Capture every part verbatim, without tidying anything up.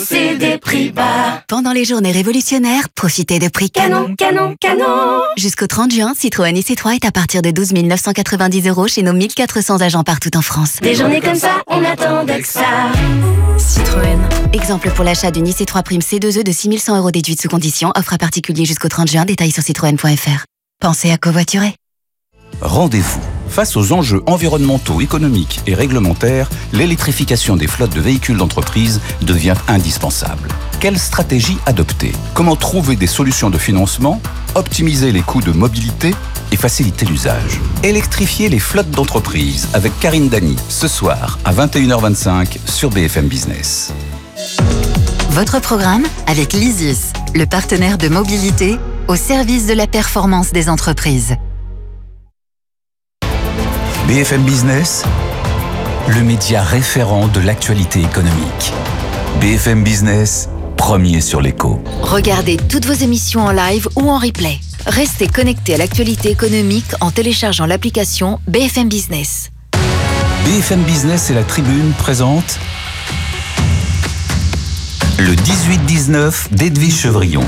c'est des prix bas. Pendant les journées révolutionnaires, profitez de prix Canon, canon, canon. Jusqu'au trente juin, Citroën C trois est à partir de douze mille neuf cent quatre-vingt-dix euros chez nos mille quatre cents agents partout en France. Des journées comme ça, on attendait que ça. Citroën. Exemple pour l'achat d'une I C trois Prime C deux E de six mille cent euros déduite sous condition. Offre à particulier jusqu'au trente juin. Détails sur citroën point f r. Pensez à covoiturer. Rendez-vous. Face aux enjeux environnementaux, économiques et réglementaires, l'électrification des flottes de véhicules d'entreprise devient indispensable. Quelle stratégie adopter? Comment trouver des solutions de financement, optimiser les coûts de mobilité et faciliter l'usage? Électrifier les flottes d'entreprise avec Karine Dany, ce soir à vingt et une heures vingt-cinq sur B F M Business. Votre programme avec l'ISIS, le partenaire de mobilité au service de la performance des entreprises. B F M Business, le média référent de l'actualité économique. B F M Business, premier sur l'écho. Regardez toutes vos émissions en live ou en replay. Restez connectés à l'actualité économique en téléchargeant l'application B F M Business. B F M Business et la Tribune présentent le dix-huit dix-neuf d'Edwige Chevrillon.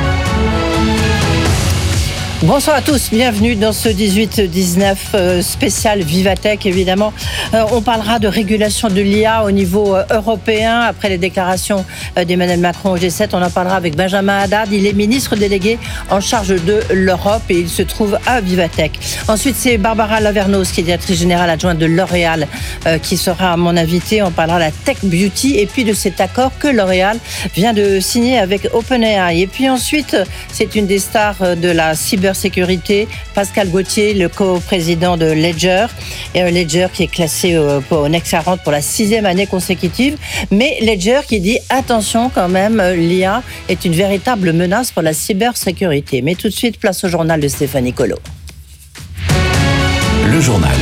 Bonsoir à tous, bienvenue dans ce dix-huit dix-neuf euh, spécial Vivatech évidemment. Euh, on parlera de régulation de l'I A au niveau euh, européen après les déclarations euh, d'Emmanuel Macron au G sept. On en parlera avec Benjamin Haddad, il est ministre délégué en charge de l'Europe et il se trouve à Vivatech. Ensuite c'est Barbara Lavernos qui est directrice générale adjointe de L'Oréal euh, qui sera mon invitée. On parlera de la Tech Beauty et puis de cet accord que L'Oréal vient de signer avec OpenAI. Et puis ensuite c'est une des stars de la cyber sécurité, Pascal Gauthier, le co-président de Ledger, et un Ledger qui est classé au Next quarante pour la sixième année consécutive, mais Ledger qui dit attention quand même, l'I A est une véritable menace pour la cybersécurité. Mais tout de suite, place au journal de Stéphanie Colo. Le journal.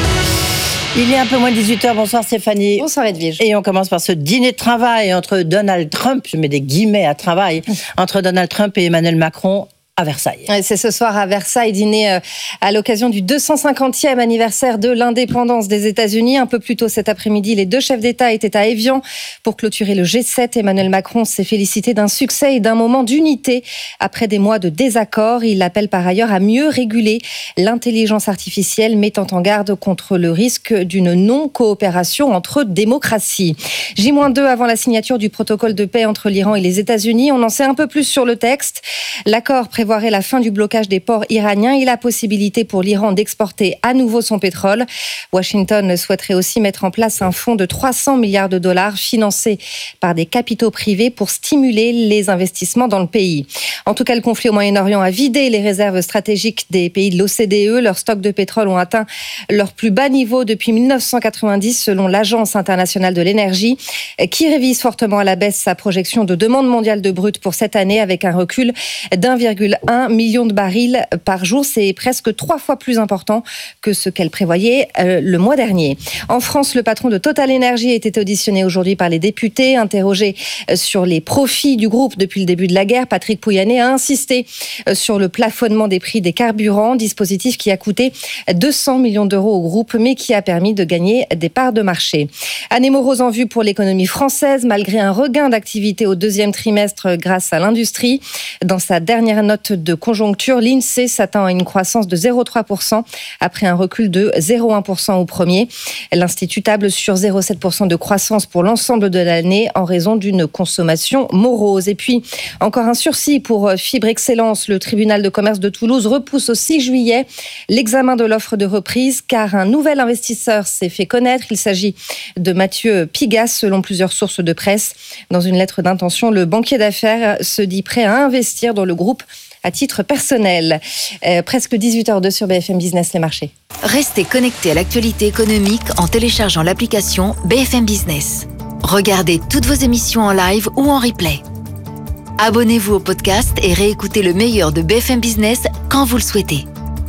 Il est un peu moins de dix-huit heures. Bonsoir Stéphanie. Bonsoir Edwige. Et on commence par ce dîner de travail entre Donald Trump, je mets des guillemets à travail, entre Donald Trump et Emmanuel Macron à Versailles. C'est ce soir à Versailles, dîner à l'occasion du deux cent cinquantième anniversaire de l'indépendance des États-Unis. Un peu plus tôt cet après-midi, les deux chefs d'État étaient à Évian pour clôturer le G sept. Emmanuel Macron s'est félicité d'un succès et d'un moment d'unité après des mois de désaccords. Il appelle par ailleurs à mieux réguler l'intelligence artificielle, mettant en garde contre le risque d'une non-coopération entre démocraties. J deux avant la signature du protocole de paix entre l'Iran et les États-Unis. On en sait un peu plus sur le texte. L'accord prévoit la fin du blocage des ports iraniens et la possibilité pour l'Iran d'exporter à nouveau son pétrole. Washington souhaiterait aussi mettre en place un fonds de trois cents milliards de dollars financé par des capitaux privés pour stimuler les investissements dans le pays. En tout cas, le conflit au Moyen-Orient a vidé les réserves stratégiques des pays de l'O C D E. Leurs stocks de pétrole ont atteint leur plus bas niveau depuis mille neuf cent quatre-vingt-dix selon l'Agence internationale de l'énergie qui révise fortement à la baisse sa projection de demande mondiale de brut pour cette année avec un recul d'un virgule un million de barils par jour. C'est presque trois fois plus important que ce qu'elle prévoyait euh, le mois dernier. En France, le patron de Total Energy a été auditionné aujourd'hui par les députés. Interrogé sur les profits du groupe depuis le début de la guerre, Patrick Pouyanné a insisté sur le plafonnement des prix des carburants, dispositif qui a coûté deux cents millions d'euros au groupe, mais qui a permis de gagner des parts de marché. Année morose en vue pour l'économie française, malgré un regain d'activité au deuxième trimestre grâce à l'industrie. Dans sa dernière note de conjoncture, l'INSEE s'attend à une croissance de zéro virgule trois pour cent après un recul de zéro virgule un pour cent au premier. L'Institut table sur zéro virgule sept pour cent de croissance pour l'ensemble de l'année en raison d'une consommation morose. Et puis, encore un sursis pour Fibre Excellence. Le tribunal de commerce de Toulouse repousse au six juillet l'examen de l'offre de reprise car un nouvel investisseur s'est fait connaître. Il s'agit de Mathieu Pigas, selon plusieurs sources de presse. Dans une lettre d'intention, le banquier d'affaires se dit prêt à investir dans le groupe à titre personnel. Euh, presque dix-huit heures deux sur B F M Business, les marchés. Restez connectés à l'actualité économique en téléchargeant l'application B F M Business. Regardez toutes vos émissions en live ou en replay. Abonnez-vous au podcast et réécoutez le meilleur de B F M Business quand vous le souhaitez.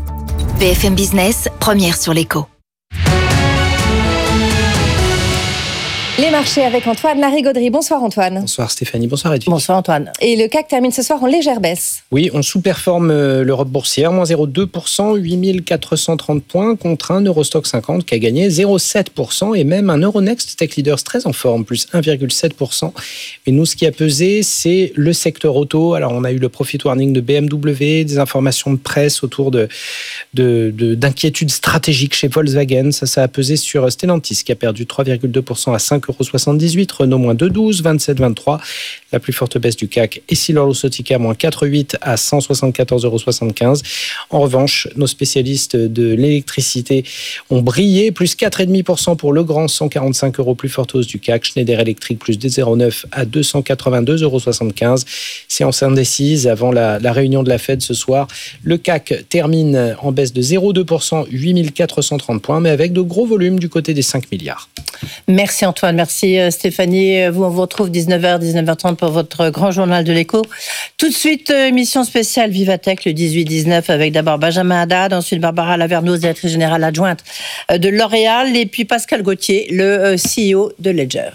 B F M Business, première sur l'écho. Les marchés avec Antoine Larigauderie. Bonsoir Antoine. Bonsoir Stéphanie, bonsoir Edwige. Bonsoir Antoine. Et le C A C termine ce soir en légère baisse. Oui, on sous-performe l'Europe boursière, moins zéro virgule deux pour cent, huit mille quatre cent trente points, contre un Eurostock cinquante qui a gagné zéro virgule sept pour cent et même un Euronext Tech Leaders très en forme, plus un virgule sept pour cent. Et nous, ce qui a pesé, c'est le secteur auto. Alors, on a eu le profit warning de B M W, des informations de presse autour de, de, de, d'inquiétudes stratégiques chez Volkswagen. Ça, ça a pesé sur Stellantis qui a perdu trois virgule deux pour cent à cinq euros soixante-dix-huit, Renault moins deux virgule douze, vingt-sept virgule vingt-trois. La plus forte baisse du C A C, Essilor-Luxottica moins quatre virgule huit à cent soixante-quatorze euros soixante-quinze. En revanche, nos spécialistes de l'électricité ont brillé, plus quatre virgule cinq pour cent pour Legrand, cent quarante-cinq euros, plus forte hausse du C A C. Schneider Electric plus deux virgule zéro neuf à deux cent quatre-vingt-deux euros soixante-quinze. Séance indécise avant la, la réunion de la Fed ce soir. Le C A C termine en baisse de zéro virgule deux pour cent, huit mille quatre cent trente points, mais avec de gros volumes du côté des cinq milliards. Merci Antoine, merci Stéphanie. Vous, on vous retrouve dix-neuf heures, dix-neuf heures trente pour votre grand journal de l'écho. Tout de suite, émission spéciale Vivatech le dix-huit dix-neuf avec d'abord Benjamin Haddad, ensuite Barbara Lavernos, directrice générale adjointe de L'Oréal, et puis Pascal Gauthier, le C E O de Ledger.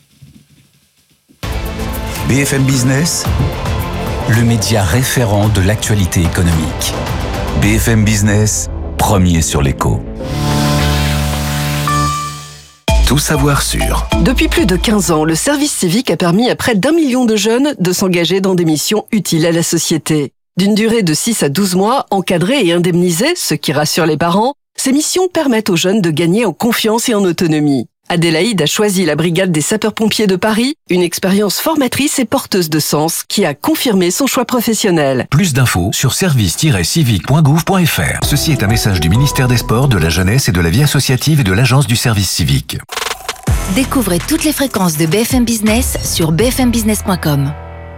B F M Business, le média référent de l'actualité économique. B F M Business, premier sur l'écho. Tout savoir sur. Depuis plus de quinze ans, le service civique a permis à près d'un million de jeunes de s'engager dans des missions utiles à la société. D'une durée de six à douze mois, encadrées et indemnisées, ce qui rassure les parents, ces missions permettent aux jeunes de gagner en confiance et en autonomie. Adélaïde a choisi la brigade des sapeurs-pompiers de Paris, une expérience formatrice et porteuse de sens qui a confirmé son choix professionnel. Plus d'infos sur service tiret civique point gouv point f r. Ceci est un message du ministère des Sports, de la Jeunesse et de la Vie associative et de l'Agence du service civique. Découvrez toutes les fréquences de B F M Business sur b f m business point com.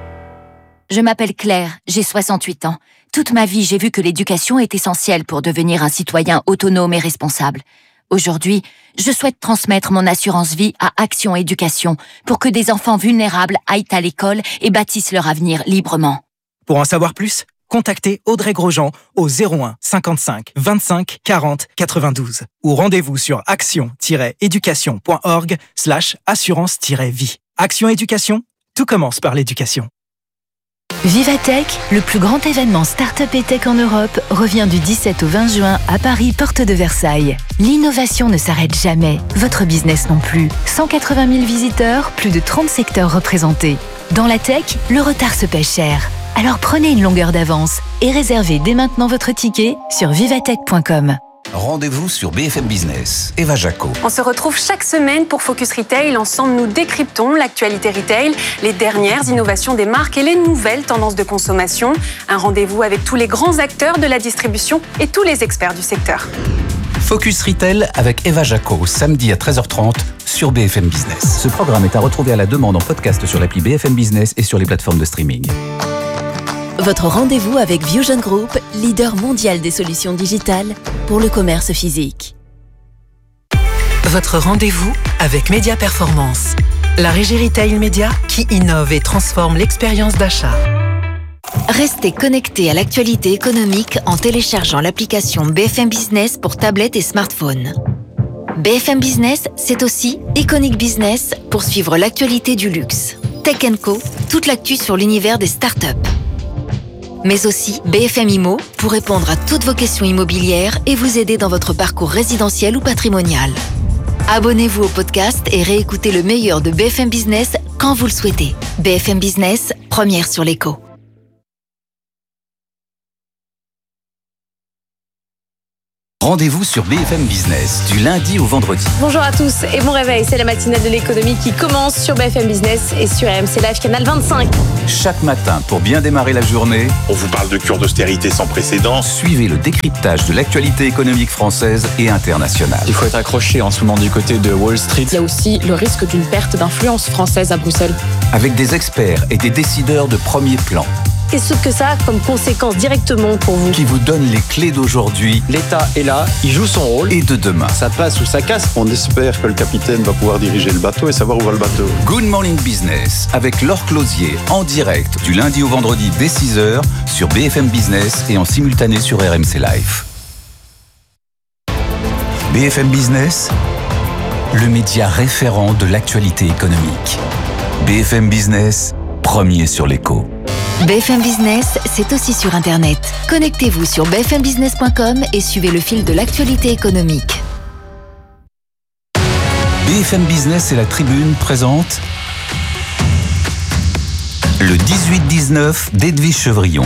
Je m'appelle Claire, j'ai soixante-huit ans. Toute ma vie, j'ai vu que l'éducation est essentielle pour devenir un citoyen autonome et responsable. Aujourd'hui, je souhaite transmettre mon assurance vie à Action Éducation pour que des enfants vulnérables aillent à l'école et bâtissent leur avenir librement. Pour en savoir plus, contactez Audrey Grosjean au zéro un cinquante-cinq vingt-cinq quarante quatre-vingt-douze ou rendez-vous sur action tiret éducation point org slash assurance tiret vie. Action Éducation, tout commence par l'éducation. Vivatech, le plus grand événement start-up et tech en Europe, revient du dix-sept au vingt juin à Paris, porte de Versailles. L'innovation ne s'arrête jamais, votre business non plus. cent quatre-vingt mille visiteurs, plus de trente secteurs représentés. Dans la tech, le retard se paie cher. Alors prenez une longueur d'avance et réservez dès maintenant votre ticket sur vivatech point com. Rendez-vous sur B F M Business. Eva Jaco. On se retrouve chaque semaine pour Focus Retail. Ensemble, nous décryptons l'actualité retail, les dernières innovations des marques et les nouvelles tendances de consommation. Un rendez-vous avec tous les grands acteurs de la distribution et tous les experts du secteur. Focus Retail avec Eva Jaco, samedi à treize heures trente sur B F M Business. Ce programme est à retrouver à la demande en podcast sur l'appli B F M Business et sur les plateformes de streaming. Votre rendez-vous avec Vision Group, leader mondial des solutions digitales pour le commerce physique. Votre rendez-vous avec Média Performance, la régie retail média qui innove et transforme l'expérience d'achat. Restez connectés à l'actualité économique en téléchargeant l'application B F M Business pour tablettes et smartphones. B F M Business, c'est aussi Iconic Business pour suivre l'actualité du luxe. Tech and Co, toute l'actu sur l'univers des startups. Mais aussi B F M Immo pour répondre à toutes vos questions immobilières et vous aider dans votre parcours résidentiel ou patrimonial. Abonnez-vous au podcast et réécoutez le meilleur de B F M Business quand vous le souhaitez. B F M Business, première sur l'écho. Rendez-vous sur B F M Business, du lundi au vendredi. Bonjour à tous et bon réveil, c'est la matinale de l'économie qui commence sur B F M Business et sur R M C Live, canal vingt-cinq. Chaque matin, pour bien démarrer la journée, on vous parle de cure d'austérité sans précédent. Suivez le décryptage de l'actualité économique française et internationale. Il faut être accroché en ce moment du côté de Wall Street. Il y a aussi le risque d'une perte d'influence française à Bruxelles. Avec des experts et des décideurs de premier plan. Qu'est-ce que ça a comme conséquence directement pour vous? Qui vous donne les clés d'aujourd'hui. L'État est là, il joue son rôle. Et de demain. Ça passe ou ça casse. On espère que le capitaine va pouvoir diriger le bateau et savoir où va le bateau. Good Morning Business avec Laure Closier en direct du lundi au vendredi dès six heures sur B F M Business et en simultané sur R M C Live. B F M Business, le média référent de l'actualité économique. B F M Business, premier sur l'écho. B F M Business, c'est aussi sur Internet. Connectez-vous sur b f m business point com et suivez le fil de l'actualité économique. B F M Business et la Tribune présentent le dix-huit dix-neuf d'Edwige Chevrillon.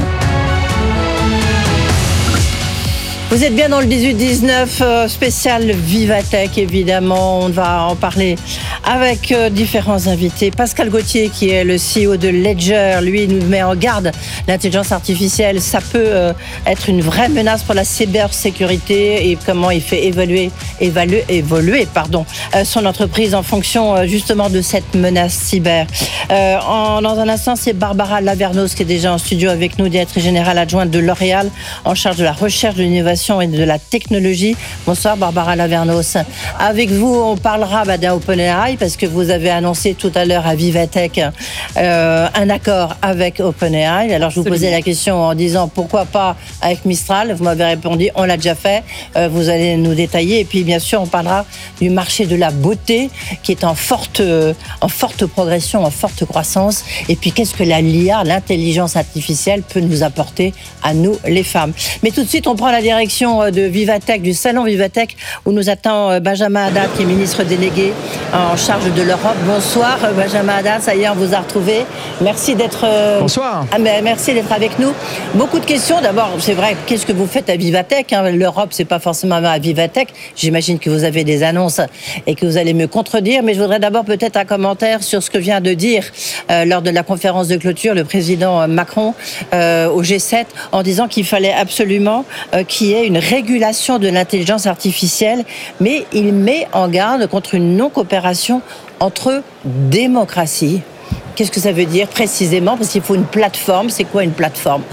Vous êtes bien dans le dix-huit dix-neuf euh, spécial Vivatech, évidemment. On va en parler avec euh, différents invités. Pascal Gauthier, qui est le C E O de Ledger, lui, nous met en garde. L'intelligence artificielle, ça peut euh, être une vraie menace pour la cybersécurité et comment il fait évoluer, évaluer, évoluer pardon, euh, son entreprise en fonction euh, justement de cette menace cyber. Euh, en, dans un instant, c'est Barbara Lavernos qui est déjà en studio avec nous, directrice générale adjointe de L'Oréal, en charge de la recherche, de l'innovation et de la technologie. Bonsoir Barbara Lavernos. Avec vous, on parlera bah, d'OpenAI parce que vous avez annoncé tout à l'heure à Vivatech euh, un accord avec OpenAI. Alors je vous posais la question en disant pourquoi pas avec Mistral. Vous m'avez répondu on l'a déjà fait. Euh, vous allez nous détailler. Et puis bien sûr, on parlera du marché de la beauté qui est en forte, euh, en forte progression, en forte croissance. Et puis qu'est-ce que la l'I A, l'intelligence artificielle, peut nous apporter à nous les femmes. Mais tout de suite, on prend la direction de Vivatech, du salon Vivatech, où nous attend Benjamin Haddad, qui est ministre délégué en charge de l'Europe. Bonsoir Benjamin Haddad, ça y est, on vous a retrouvé. Merci d'être... Bonsoir. Ah, merci d'être avec nous. Beaucoup de questions. D'abord, c'est vrai, qu'est-ce que vous faites à Vivatech, hein? L'Europe, c'est pas forcément à Vivatech. J'imagine que vous avez des annonces et que vous allez me contredire, mais je voudrais d'abord peut-être un commentaire sur ce que vient de dire euh, lors de la conférence de clôture le président Macron euh, au G sept, en disant qu'il fallait absolument euh, qu'il y ait une régulation de l'intelligence artificielle, mais il met en garde contre une non-coopération entre démocraties. Qu'est-ce que ça veut dire précisément? Parce qu'il faut une plateforme. C'est quoi une plateforme?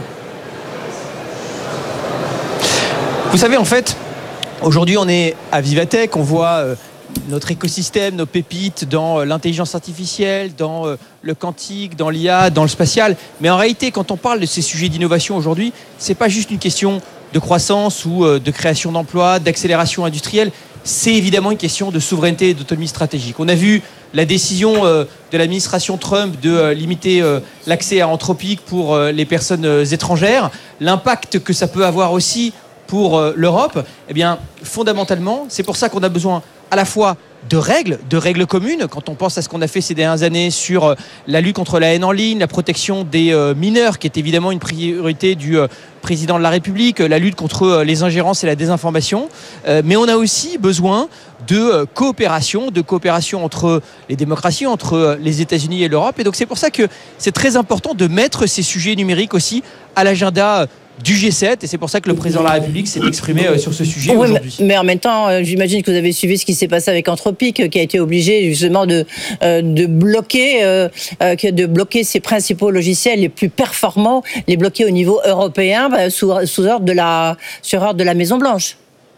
Vous savez, en fait, aujourd'hui, on est à Vivatech, on voit euh, notre écosystème, nos pépites dans euh, l'intelligence artificielle, dans euh, le quantique, dans l'I A, dans le spatial. Mais en réalité, quand on parle de ces sujets d'innovation aujourd'hui, c'est pas juste une question de croissance ou de création d'emplois, d'accélération industrielle, c'est évidemment une question de souveraineté et d'autonomie stratégique. On a vu la décision de l'administration Trump de limiter l'accès à Anthropic pour les personnes étrangères, l'impact que ça peut avoir aussi pour l'Europe. Eh bien, fondamentalement, c'est pour ça qu'on a besoin à la fois de règles, de règles communes, quand on pense à ce qu'on a fait ces dernières années sur la lutte contre la haine en ligne, la protection des mineurs, qui est évidemment une priorité du président de la République, la lutte contre les ingérences et la désinformation, mais on a aussi besoin de coopération, de coopération entre les démocraties, entre les États-Unis et l'Europe, et donc c'est pour ça que c'est très important de mettre ces sujets numériques aussi à l'agenda du G sept, et c'est pour ça que le président de la République s'est exprimé sur ce sujet oui, aujourd'hui. Mais en même temps, j'imagine que vous avez suivi ce qui s'est passé avec Anthropic, qui a été obligé justement de, euh, de, bloquer, euh, de bloquer ses principaux logiciels les plus performants, les bloquer au niveau européen bah, sous, sous ordre de la, sur ordre de la Maison-Blanche.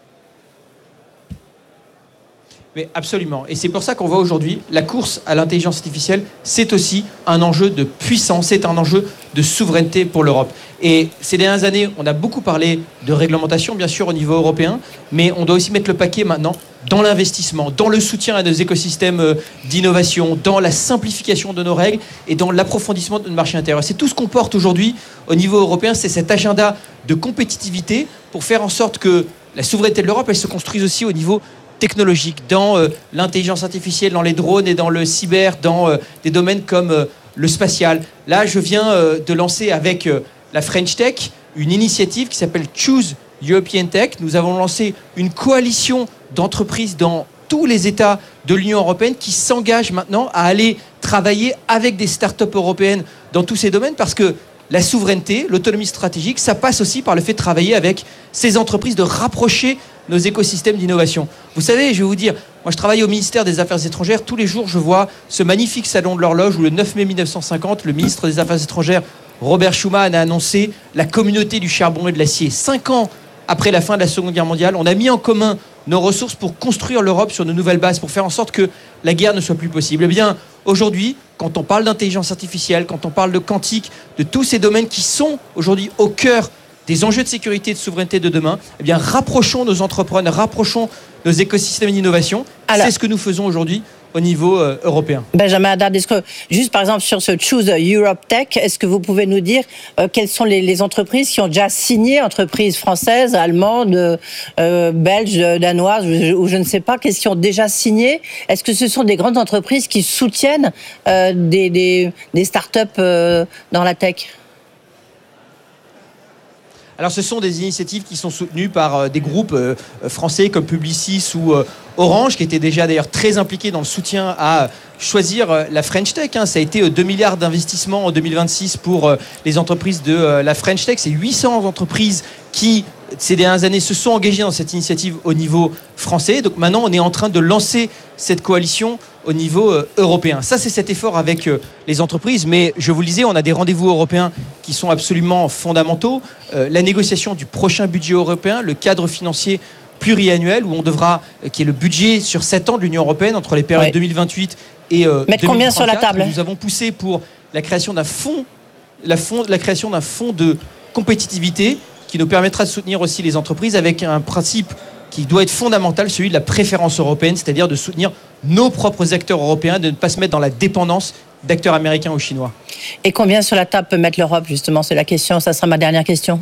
Mais absolument. Et c'est pour ça qu'on voit aujourd'hui la course à l'intelligence artificielle, c'est aussi un enjeu de puissance, c'est un enjeu de souveraineté pour l'Europe. Et ces dernières années, on a beaucoup parlé de réglementation, bien sûr, au niveau européen, mais on doit aussi mettre le paquet maintenant dans l'investissement, dans le soutien à nos écosystèmes d'innovation, dans la simplification de nos règles et dans l'approfondissement de notre marché intérieur. C'est tout ce qu'on porte aujourd'hui au niveau européen, c'est cet agenda de compétitivité pour faire en sorte que la souveraineté de l'Europe, elle se construise aussi au niveau technologique, dans euh, l'intelligence artificielle, dans les drones et dans le cyber, dans euh, des domaines comme euh, le spatial. Là, je viens euh, de lancer avec euh, la French Tech une initiative qui s'appelle Choose European Tech. Nous avons lancé une coalition d'entreprises dans tous les États de l'Union européenne qui s'engagent maintenant à aller travailler avec des startups européennes dans tous ces domaines parce que la souveraineté, l'autonomie stratégique, ça passe aussi par le fait de travailler avec ces entreprises, de rapprocher nos écosystèmes d'innovation. Vous savez, je vais vous dire, moi je travaille au ministère des Affaires étrangères, tous les jours je vois ce magnifique salon de l'horloge où le neuf mai mille neuf cent cinquante, le ministre des Affaires étrangères, Robert Schuman, a annoncé la communauté du charbon et de l'acier. Cinq ans après la fin de la Seconde Guerre mondiale, on a mis en commun nos ressources pour construire l'Europe sur de nouvelles bases, pour faire en sorte que la guerre ne soit plus possible. Eh bien, aujourd'hui, quand on parle d'intelligence artificielle, quand on parle de quantique, de tous ces domaines qui sont aujourd'hui au cœur des enjeux de sécurité et de souveraineté de demain, eh bien, rapprochons nos entrepreneurs, rapprochons nos écosystèmes d'innovation Alors, c'est ce que nous faisons aujourd'hui au niveau euh, européen. Benjamin Haddad, est-ce que, juste par exemple sur ce Choose Europe Tech, est-ce que vous pouvez nous dire euh, quelles sont les, les entreprises qui ont déjà signé, entreprises françaises, allemandes, euh, belges, danoises, ou, ou je ne sais pas, qu'est-ce qui ont déjà signé? Est-ce que ce sont des grandes entreprises qui soutiennent euh, des, des, des startups euh, dans la tech? Alors, ce sont des initiatives qui sont soutenues par euh, des groupes euh, français comme Publicis ou euh, Orange, qui étaient déjà d'ailleurs très impliqués dans le soutien à choisir euh, la French Tech. Hein. Ça a été euh, deux milliards d'investissements en deux mille vingt-six pour euh, les entreprises de euh, la French Tech. C'est huit cents entreprises qui, ces dernières années, se sont engagées dans cette initiative au niveau français. Donc maintenant, on est en train de lancer cette coalition au niveau euh, européen. Ça, c'est cet effort avec euh, les entreprises. Mais je vous le disais, on a des rendez-vous européens qui sont absolument fondamentaux. Euh, la négociation du prochain budget européen, le cadre financier pluriannuel, où on devra, euh, qui est le budget sur sept ans de l'Union européenne, entre les périodes ouais. deux mille vingt-huit et euh, mettre combien sur la table? Nous avons poussé pour la création d'un fonds, la, fond, la création d'un fonds de compétitivité qui nous permettra de soutenir aussi les entreprises avec un principe qui doit être fondamental, celui de la préférence européenne, c'est-à-dire de soutenir nos propres acteurs européens, de ne pas se mettre dans la dépendance d'acteurs américains ou chinois. Et combien sur la table peut mettre l'Europe, justement? C'est la question, ça sera ma dernière question.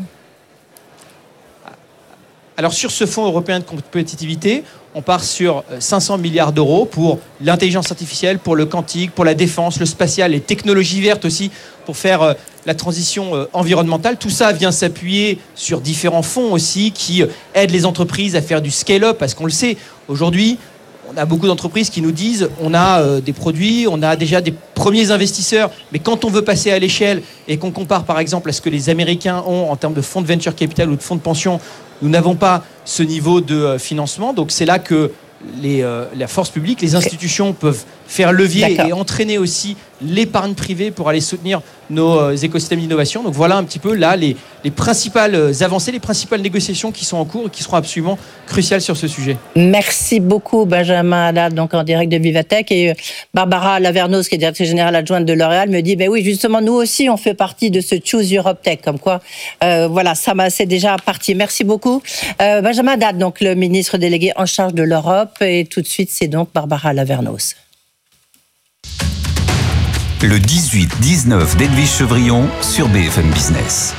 Alors sur ce fonds européen de compétitivité, on part sur cinq cents milliards d'euros pour l'intelligence artificielle, pour le quantique, pour la défense, le spatial, les technologies vertes aussi, pour faire la transition environnementale. Tout ça vient s'appuyer sur différents fonds aussi qui aident les entreprises à faire du scale-up, parce qu'on le sait, aujourd'hui, on a beaucoup d'entreprises qui nous disent on a euh, des produits, on a déjà des premiers investisseurs, mais quand on veut passer à l'échelle et qu'on compare par exemple à ce que les Américains ont en termes de fonds de venture capital ou de fonds de pension, nous n'avons pas ce niveau de euh, financement. Donc c'est là que les, euh, la force publique, les institutions peuvent faire levier et entraîner aussi l'épargne privée pour aller soutenir nos euh, écosystèmes d'innovation. Donc voilà un petit peu là les, les principales avancées, les principales négociations qui sont en cours et qui seront absolument cruciales sur ce sujet. Merci beaucoup Benjamin Haddad, donc en direct de Vivatech, et Barbara Lavernos, qui est directrice générale adjointe de L'Oréal, me dit ben oui, justement nous aussi on fait partie de ce Choose Europe Tech, comme quoi euh, voilà, ça m'a, c'est déjà parti. Merci beaucoup euh, Benjamin Haddad, donc le ministre délégué en charge de l'Europe, et tout de suite c'est donc Barbara Lavernos. Le dix-huit dix-neuf d'Edwige Chevrillon sur B F M Business.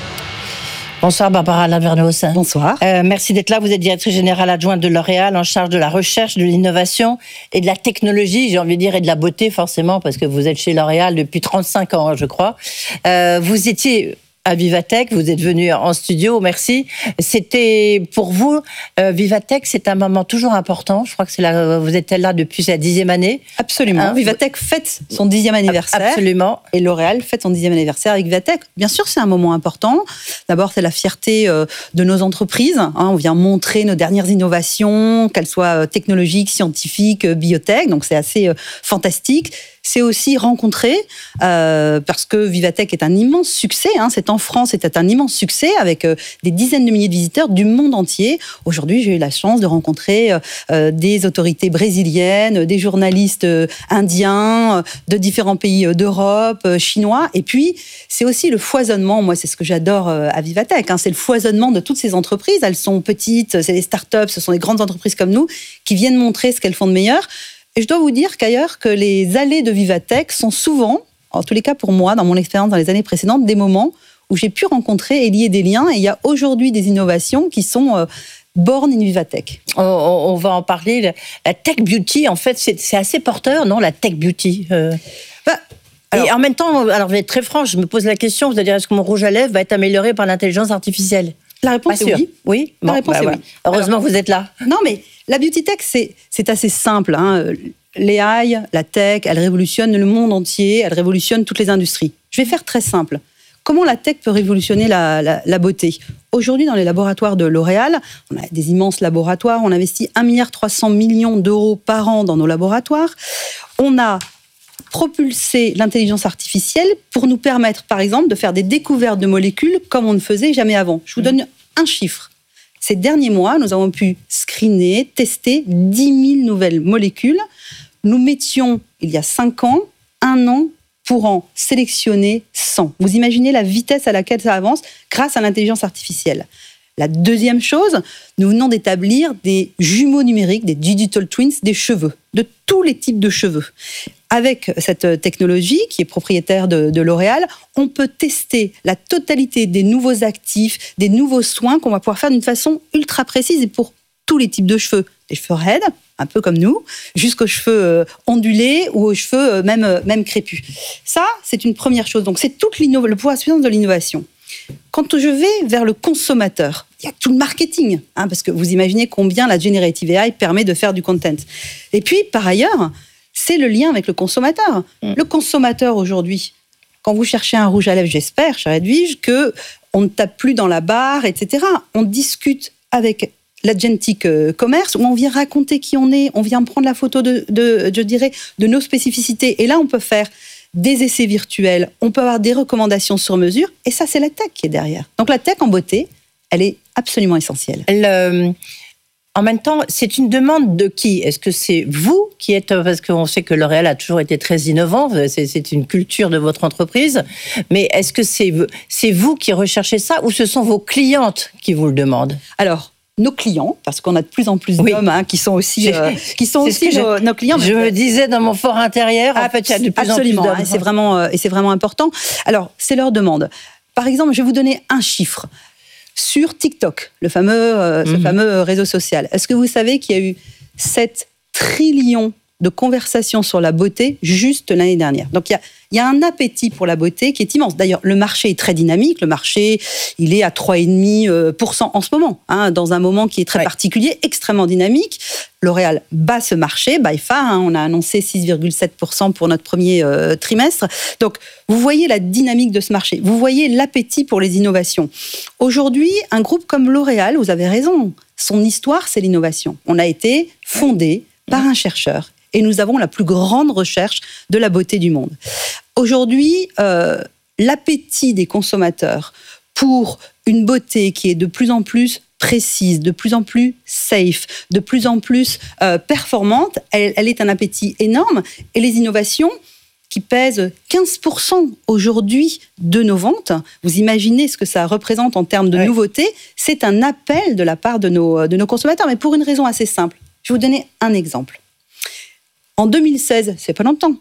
Bonsoir Barbara Lavernos. Bonsoir. Euh, merci d'être là. Vous êtes directrice générale adjointe de L'Oréal, en charge de la recherche, de l'innovation et de la technologie, j'ai envie de dire, et de la beauté forcément, parce que vous êtes chez L'Oréal depuis trente-cinq ans, je crois. Euh, vous étiez à Vivatech, vous êtes venu en studio, merci. C'était pour vous, euh, Vivatech, c'est un moment toujours important. Je crois que c'est là, vous êtes là depuis la dixième année. Absolument. Hein, Vivatech fête son dixième anniversaire. Absolument. Et L'Oréal fête son dixième anniversaire avec Vivatech. Bien sûr, c'est un moment important. D'abord, c'est la fierté euh, de nos entreprises. Hein, on vient montrer nos dernières innovations, qu'elles soient technologiques, scientifiques, biotech. Donc, c'est assez euh, fantastique. C'est aussi rencontrer, euh, parce que Vivatech est un immense succès. Hein, c'est en France, c'était un immense succès avec euh, des dizaines de milliers de visiteurs du monde entier. Aujourd'hui, j'ai eu la chance de rencontrer euh, des autorités brésiliennes, des journalistes euh, indiens, euh, de différents pays euh, d'Europe, euh, chinois. Et puis, c'est aussi le foisonnement. Moi, c'est ce que j'adore euh, à Vivatech. Hein, c'est le foisonnement de toutes ces entreprises. Elles sont petites, c'est des startups, ce sont des grandes entreprises comme nous qui viennent montrer ce qu'elles font de meilleur. Et je dois vous dire qu'ailleurs, que les allées de Vivatech sont souvent, en tous les cas pour moi, dans mon expérience dans les années précédentes, des moments où j'ai pu rencontrer et lier des liens. Et il y a aujourd'hui des innovations qui sont euh, born in Vivatech. On, on va en parler. La tech beauty, en fait, c'est, c'est assez porteur, non, la tech beauty euh... bah, alors, et en même temps, alors je vais être très franche, je me pose la question, c'est-à-dire est-ce que mon rouge à lèvres va être amélioré par l'intelligence artificielle? La réponse est oui. Oui, bon, la réponse bah, est ouais. oui. Heureusement alors, vous êtes là. Non, mais la beauty tech, c'est, c'est assez simple. Hein. L'A I, la tech, elle révolutionne le monde entier, elle révolutionne toutes les industries. Je vais faire très simple. Comment la tech peut révolutionner la, la, la beauté? Aujourd'hui, dans les laboratoires de L'Oréal, on a des immenses laboratoires, on investit un virgule trois milliard d'euros par an dans nos laboratoires. On a propulsé l'intelligence artificielle pour nous permettre, par exemple, de faire des découvertes de molécules comme on ne faisait jamais avant. Je vous donne un chiffre. Ces derniers mois, nous avons pu screener, tester dix mille nouvelles molécules. Nous mettions, il y a cinq ans, un an pour en sélectionner cent. Vous imaginez la vitesse à laquelle ça avance grâce à l'intelligence artificielle. La deuxième chose, nous venons d'établir des jumeaux numériques, des digital twins, des cheveux, de tous les types de cheveux. Avec cette technologie, qui est propriétaire de, de L'Oréal, on peut tester la totalité des nouveaux actifs, des nouveaux soins qu'on va pouvoir faire d'une façon ultra précise et pour tous les types de cheveux. Des cheveux raides, un peu comme nous, jusqu'aux cheveux ondulés ou aux cheveux même, même crépus. Ça, c'est une première chose. Donc, c'est toute le pouvoir puissance de l'innovation. Quand je vais vers le consommateur, il y a tout le marketing, hein, parce que vous imaginez combien la Generative A I permet de faire du content. Et puis, par ailleurs, c'est le lien avec le consommateur. Mmh. Le consommateur, aujourd'hui, quand vous cherchez un rouge à lèvres, j'espère, chère Edwige, qu'on ne tape plus dans la barre, et cetera. On discute avec l'agentic commerce, où on vient raconter qui on est, on vient prendre la photo de, de, je dirais, de nos spécificités. Et là, on peut faire des essais virtuels, on peut avoir des recommandations sur mesure, et ça, c'est la tech qui est derrière. Donc la tech en beauté, elle est absolument essentielle. Le... En même temps, c'est une demande de qui ? Est-ce que c'est vous qui êtes... Parce qu'on sait que L'Oréal a toujours été très innovant, c'est, c'est une culture de votre entreprise, mais est-ce que c'est, c'est vous qui recherchez ça, ou ce sont vos clientes qui vous le demandent ? Alors, nos clients, parce qu'on a de plus en plus oui. d'hommes hein, qui sont aussi, euh, qui sont aussi nos, je, nos clients. Je me disais dans mon fort intérieur, en fait, il y a de plus absolument, en plus d'hommes. Et c'est vraiment, euh, et c'est vraiment important. Alors, c'est leur demande. Par exemple, je vais vous donner un chiffre. Sur TikTok, le fameux, euh, mmh. ce fameux réseau social, est-ce que vous savez qu'il y a eu sept trillions de conversations sur la beauté juste l'année dernière. Donc, il y a, il y a un appétit pour la beauté qui est immense. D'ailleurs, le marché est très dynamique. Le marché, il est à trois virgule cinq pour cent en ce moment, hein, dans un moment qui est très ouais. particulier, extrêmement dynamique. L'Oréal bat ce marché, by far. Hein, on a annoncé six virgule sept pour cent pour notre premier euh, trimestre. Donc, vous voyez la dynamique de ce marché. Vous voyez l'appétit pour les innovations. Aujourd'hui, un groupe comme L'Oréal, vous avez raison, son histoire, c'est l'innovation. On a été fondé par un chercheur. Et nous avons la plus grande recherche de la beauté du monde. Aujourd'hui, euh, l'appétit des consommateurs pour une beauté qui est de plus en plus précise, de plus en plus safe, de plus en plus euh, performante, elle, elle est un appétit énorme. Et les innovations qui pèsent quinze pour cent aujourd'hui de nos ventes, vous imaginez ce que ça représente en termes de ouais. nouveautés, c'est un appel de la part de nos, de nos consommateurs, mais pour une raison assez simple. Je vais vous donner un exemple. En deux mille seize, c'est pas longtemps,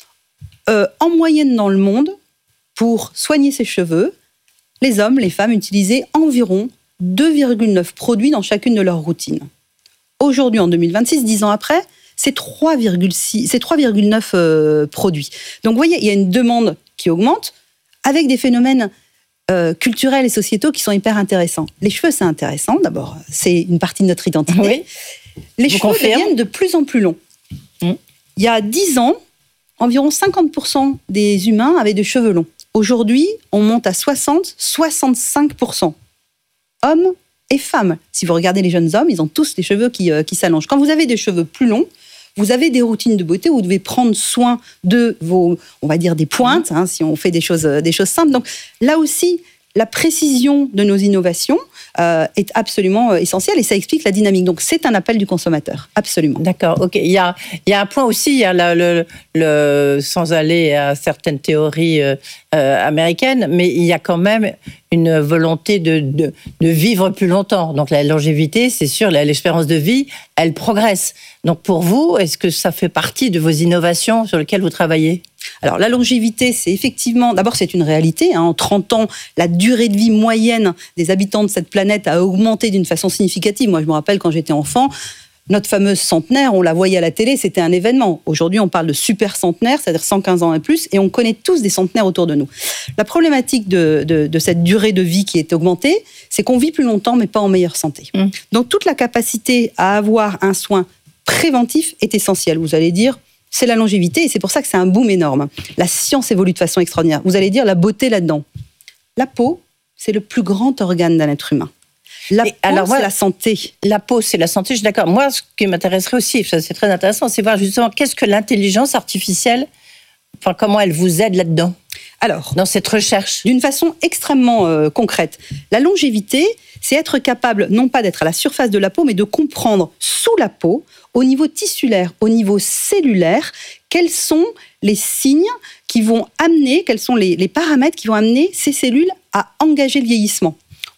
euh, en moyenne dans le monde, pour soigner ses cheveux, les hommes, les femmes utilisaient environ deux virgule neuf produits dans chacune de leurs routines. Aujourd'hui, en deux mille vingt-six, dix ans après, c'est trois virgule six, c'est trois virgule neuf euh, produits. Donc, vous voyez, il y a une demande qui augmente avec des phénomènes euh, culturels et sociétaux qui sont hyper intéressants. Les cheveux, c'est intéressant. D'abord, c'est une partie de notre identité. Oui. Les Vous cheveux confirme. deviennent de plus en plus longs. Mmh. Il y a dix ans, environ cinquante pour cent des humains avaient des cheveux longs. Aujourd'hui, on monte à soixante, soixante-cinq pour cent. Hommes et femmes. Si vous regardez les jeunes hommes, ils ont tous les cheveux qui, euh, qui s'allongent. Quand vous avez des cheveux plus longs, vous avez des routines de beauté où vous devez prendre soin de vos, on va dire, des pointes, hein, si on fait des choses, des choses simples. Donc là aussi, la précision de nos innovations euh, est absolument euh, essentielle et ça explique la dynamique. Donc c'est un appel du consommateur, absolument. D'accord, ok. Il y a, il y a un point aussi, il y a la, le, le, sans aller à certaines théories euh, euh, américaines, mais il y a quand même une volonté de, de, de vivre plus longtemps. Donc la longévité, c'est sûr, l'espérance de vie, elle progresse. Donc pour vous, est-ce que ça fait partie de vos innovations sur lesquelles vous travaillez ? Alors la longévité, c'est effectivement, d'abord c'est une réalité. Hein, en trente ans, la durée de vie moyenne des habitants de cette planète a augmenté d'une façon significative. Moi, je me rappelle quand j'étais enfant, notre fameuse centenaire, on la voyait à la télé, c'était un événement. Aujourd'hui, on parle de super centenaire, c'est-à-dire cent quinze ans et plus, et on connaît tous des centenaires autour de nous. La problématique de, de, de cette durée de vie qui est augmentée, c'est qu'on vit plus longtemps, mais pas en meilleure santé. Mmh. Donc toute la capacité à avoir un soin préventif est essentielle. Vous allez dire, c'est la longévité, et c'est pour ça que c'est un boom énorme. La science évolue de façon extraordinaire. Vous allez dire la beauté là-dedans. La peau, c'est le plus grand organe d'un être humain. La peau, alors moi, c'est la santé. La peau, c'est la santé, je suis d'accord. Moi, ce qui m'intéresserait aussi, ça c'est très intéressant, c'est voir justement qu'est-ce que l'intelligence artificielle, enfin, comment elle vous aide là-dedans. Alors, dans cette recherche, d'une façon extrêmement euh, concrète, la longévité, c'est être capable, non pas d'être à la surface de la peau, mais de comprendre sous la peau, au niveau tissulaire, au niveau cellulaire, quels sont les signes qui vont amener, quels sont les, les paramètres qui vont amener ces cellules à engager le vieillissement.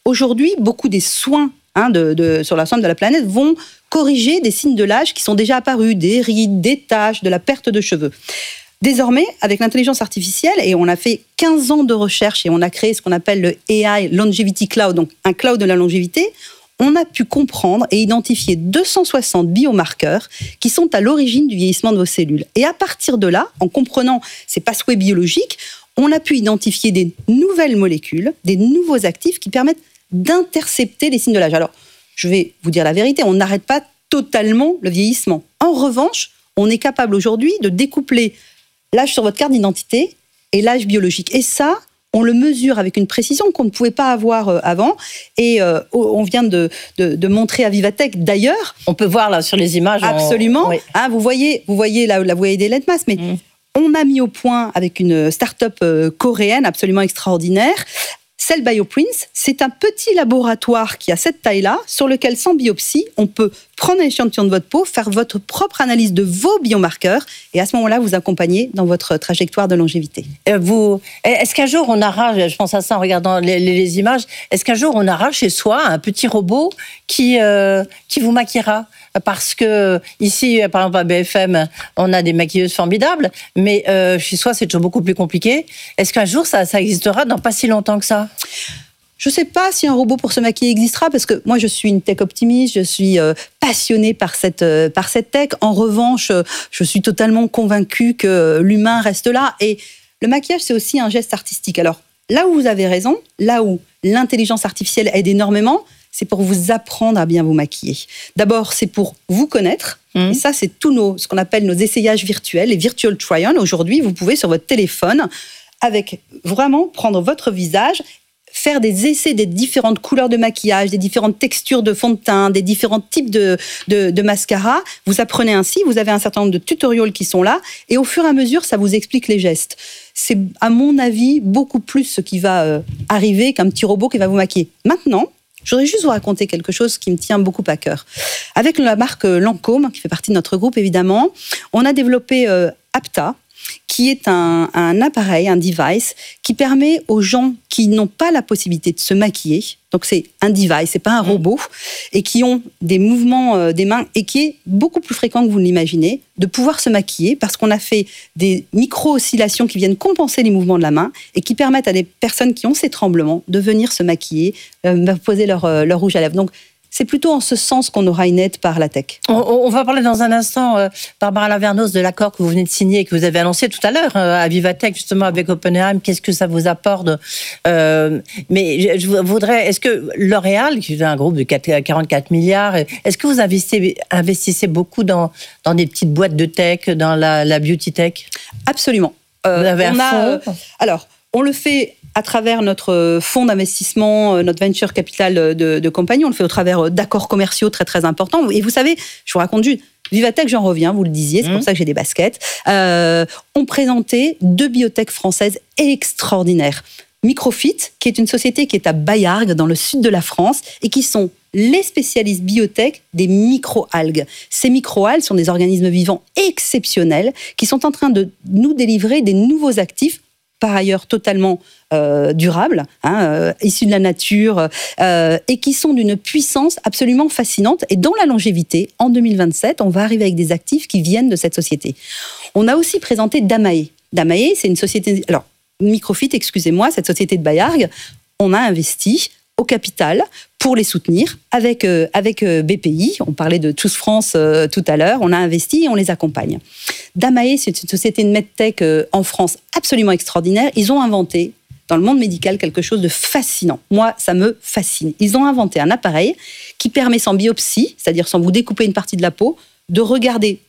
aujourd'hui, beaucoup des soins hein, de, de, sur l'ensemble de la planète vont corriger des signes de l'âge qui sont déjà apparus, des rides, des taches, de la perte de cheveux. Désormais, avec l'intelligence artificielle, et on a fait quinze ans de recherche et on a créé ce qu'on appelle le A I Longevity Cloud, donc un cloud de la longévité, on a pu comprendre et identifier deux cent soixante biomarqueurs qui sont à l'origine du vieillissement de vos cellules. Et à partir de là, en comprenant ces pathways biologiques, on a pu identifier des nouvelles molécules, des nouveaux actifs qui permettent d'intercepter les signes de l'âge. Alors, je vais vous dire la vérité, on n'arrête pas totalement le vieillissement. En revanche, on est capable aujourd'hui de découpler l'âge sur votre carte d'identité et l'âge biologique. Et ça, on le mesure avec une précision qu'on ne pouvait pas avoir euh, avant. Et euh, on vient de, de, de montrer à Vivatech, d'ailleurs. On peut voir là sur les images. Absolument. En... Oui. Hein, vous voyez, vous voyez la, la voie des Lentmas, mais mmh. on a mis au point avec une start-up euh, coréenne absolument extraordinaire. Cell Bioprints, c'est un petit laboratoire qui a cette taille-là, sur lequel, sans biopsie, on peut prendre un échantillon de votre peau, faire votre propre analyse de vos biomarqueurs, et à ce moment-là, vous accompagner dans votre trajectoire de longévité. Euh, vous, est-ce qu'un jour, on aura, je pense à ça en regardant les, les, les images, est-ce qu'un jour, on aura chez soi un petit robot qui, euh, qui vous maquillera ? Parce que ici, par exemple, à B F M, on a des maquilleuses formidables, mais euh, chez soi, c'est toujours beaucoup plus compliqué. Est-ce qu'un jour, ça, ça existera dans pas si longtemps que ça ? Je ne sais pas si un robot pour se maquiller existera, parce que moi, je suis une tech optimiste, je suis euh, passionnée par cette, euh, par cette tech. En revanche, euh, je suis totalement convaincue que l'humain reste là. Et le maquillage, c'est aussi un geste artistique. Alors, là où vous avez raison, là où l'intelligence artificielle aide énormément, c'est pour vous apprendre à bien vous maquiller. D'abord, c'est pour vous connaître. Mmh. Et ça, c'est tous nos, ce qu'on appelle nos essayages virtuels, les virtual try-on. Aujourd'hui, vous pouvez, sur votre téléphone, avec vraiment prendre votre visage, faire des essais des différentes couleurs de maquillage, des différentes textures de fond de teint, des différents types de, de, de mascara. Vous apprenez ainsi, vous avez un certain nombre de tutoriels qui sont là, et au fur et à mesure, ça vous explique les gestes. C'est, à mon avis, beaucoup plus ce qui va euh, arriver qu'un petit robot qui va vous maquiller. Maintenant, je voudrais juste vous raconter quelque chose qui me tient beaucoup à cœur. Avec la marque Lancôme, qui fait partie de notre groupe évidemment, on a développé euh, Apta, qui est un, un appareil, un device, qui permet aux gens qui n'ont pas la possibilité de se maquiller, donc c'est un device, c'est pas un robot, et qui ont des mouvements euh, des mains, et qui est beaucoup plus fréquent que vous ne l'imaginez, de pouvoir se maquiller, parce qu'on a fait des micro-oscillations qui viennent compenser les mouvements de la main, et qui permettent à des personnes qui ont ces tremblements de venir se maquiller, euh, poser leur, euh, leur rouge à lèvres. Donc, c'est plutôt en ce sens qu'on aura une aide par la tech. On, on va parler dans un instant, euh, Barbara Lavernos, de l'accord que vous venez de signer et que vous avez annoncé tout à l'heure euh, à Vivatech, justement, avec OpenAI. Qu'est-ce que ça vous apporte euh, Mais je, je voudrais... Est-ce que L'Oréal, qui est un groupe de quarante-quatre milliards, est-ce que vous investissez, investissez beaucoup dans, dans des petites boîtes de tech, dans la, la beauty tech ? Absolument. Euh, vous avez un a, fonds ? euh, Alors, on le fait à travers notre fonds d'investissement, notre venture capital de, de compagnie. On le fait au travers d'accords commerciaux très, très importants. Et vous savez, je vous raconte juste, Vivatech, j'en reviens, vous le disiez, c'est mmh. pour ça que j'ai des baskets, euh, ont présenté deux biotech françaises extraordinaires. Microfit, qui est une société qui est à Bayargues, dans le sud de la France, et qui sont les spécialistes biotech des micro-algues. Ces micro-algues sont des organismes vivants exceptionnels qui sont en train de nous délivrer des nouveaux actifs, par ailleurs totalement euh, durables, hein, euh, issus de la nature, euh, et qui sont d'une puissance absolument fascinante. Et dans la longévité, en deux mille vingt-sept, on va arriver avec des actifs qui viennent de cette société. On a aussi présenté Damae. Damae, c'est une société... Alors, Microfit, excusez-moi, cette société de Bayargues, on a investi au capital pour les soutenir avec, euh, avec euh, B P I. On parlait de Tous France euh, tout à l'heure. On a investi et on les accompagne. Damae, c'est une société de medtech euh, en France absolument extraordinaire. Ils ont inventé, dans le monde médical, quelque chose de fascinant. Moi, ça me fascine. Ils ont inventé un appareil qui permet, sans biopsie, c'est-à-dire sans vous découper une partie de la peau, de regarder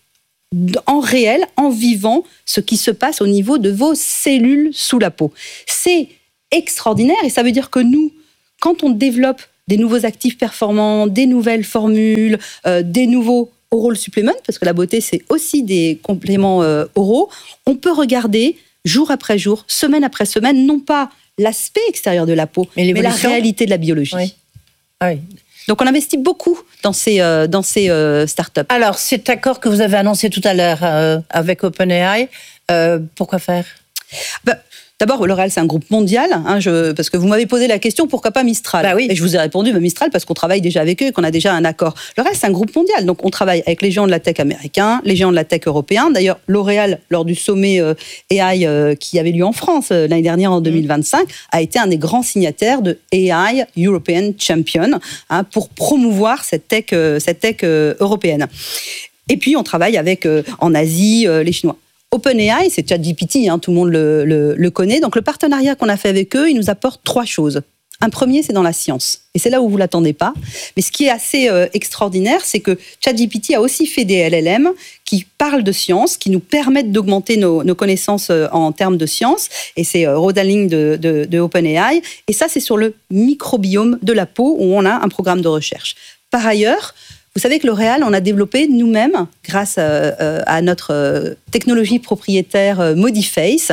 en réel, en vivant, ce qui se passe au niveau de vos cellules sous la peau. C'est extraordinaire et ça veut dire que nous, quand on développe des nouveaux actifs performants, des nouvelles formules, euh, des nouveaux oral supplements, parce que la beauté, c'est aussi des compléments euh, oraux, on peut regarder jour après jour, semaine après semaine, non pas l'aspect extérieur de la peau, mais, mais la réalité de la biologie. Oui. Ah oui. Donc, on investit beaucoup dans ces, euh, dans ces euh, startups. Alors, cet accord que vous avez annoncé tout à l'heure euh, avec OpenAI, euh, pourquoi faire ? bah, D'abord, L'Oréal, c'est un groupe mondial, hein, je, parce que vous m'avez posé la question, pourquoi pas Mistral ? Bah oui. Et je vous ai répondu, mais Mistral, parce qu'on travaille déjà avec eux et qu'on a déjà un accord. L'Oréal, c'est un groupe mondial, donc on travaille avec les géants de la tech américains, les géants de la tech européens. D'ailleurs, L'Oréal, lors du sommet euh, A I euh, qui avait lieu en France euh, l'année dernière, en deux mille vingt-cinq, a été un des grands signataires de A I European Champion, hein, pour promouvoir cette tech, euh, cette tech euh, européenne. Et puis, on travaille avec, euh, en Asie, euh, les Chinois. OpenAI, c'est ChatGPT, hein, tout le monde le, le, le connaît. Donc, le partenariat qu'on a fait avec eux, il nous apporte trois choses. Un premier, c'est dans la science. Et c'est là où vous ne l'attendez pas. Mais ce qui est assez euh, extraordinaire, c'est que ChatGPT a aussi fait des L L M qui parlent de science, qui nous permettent d'augmenter nos, nos connaissances euh, en termes de science. Et c'est euh, Rodaling de, de, de OpenAI. Et ça, c'est sur le microbiome de la peau, où on a un programme de recherche. Par ailleurs, vous savez que L'Oréal, on a développé nous-mêmes, grâce à, à notre technologie propriétaire Modiface,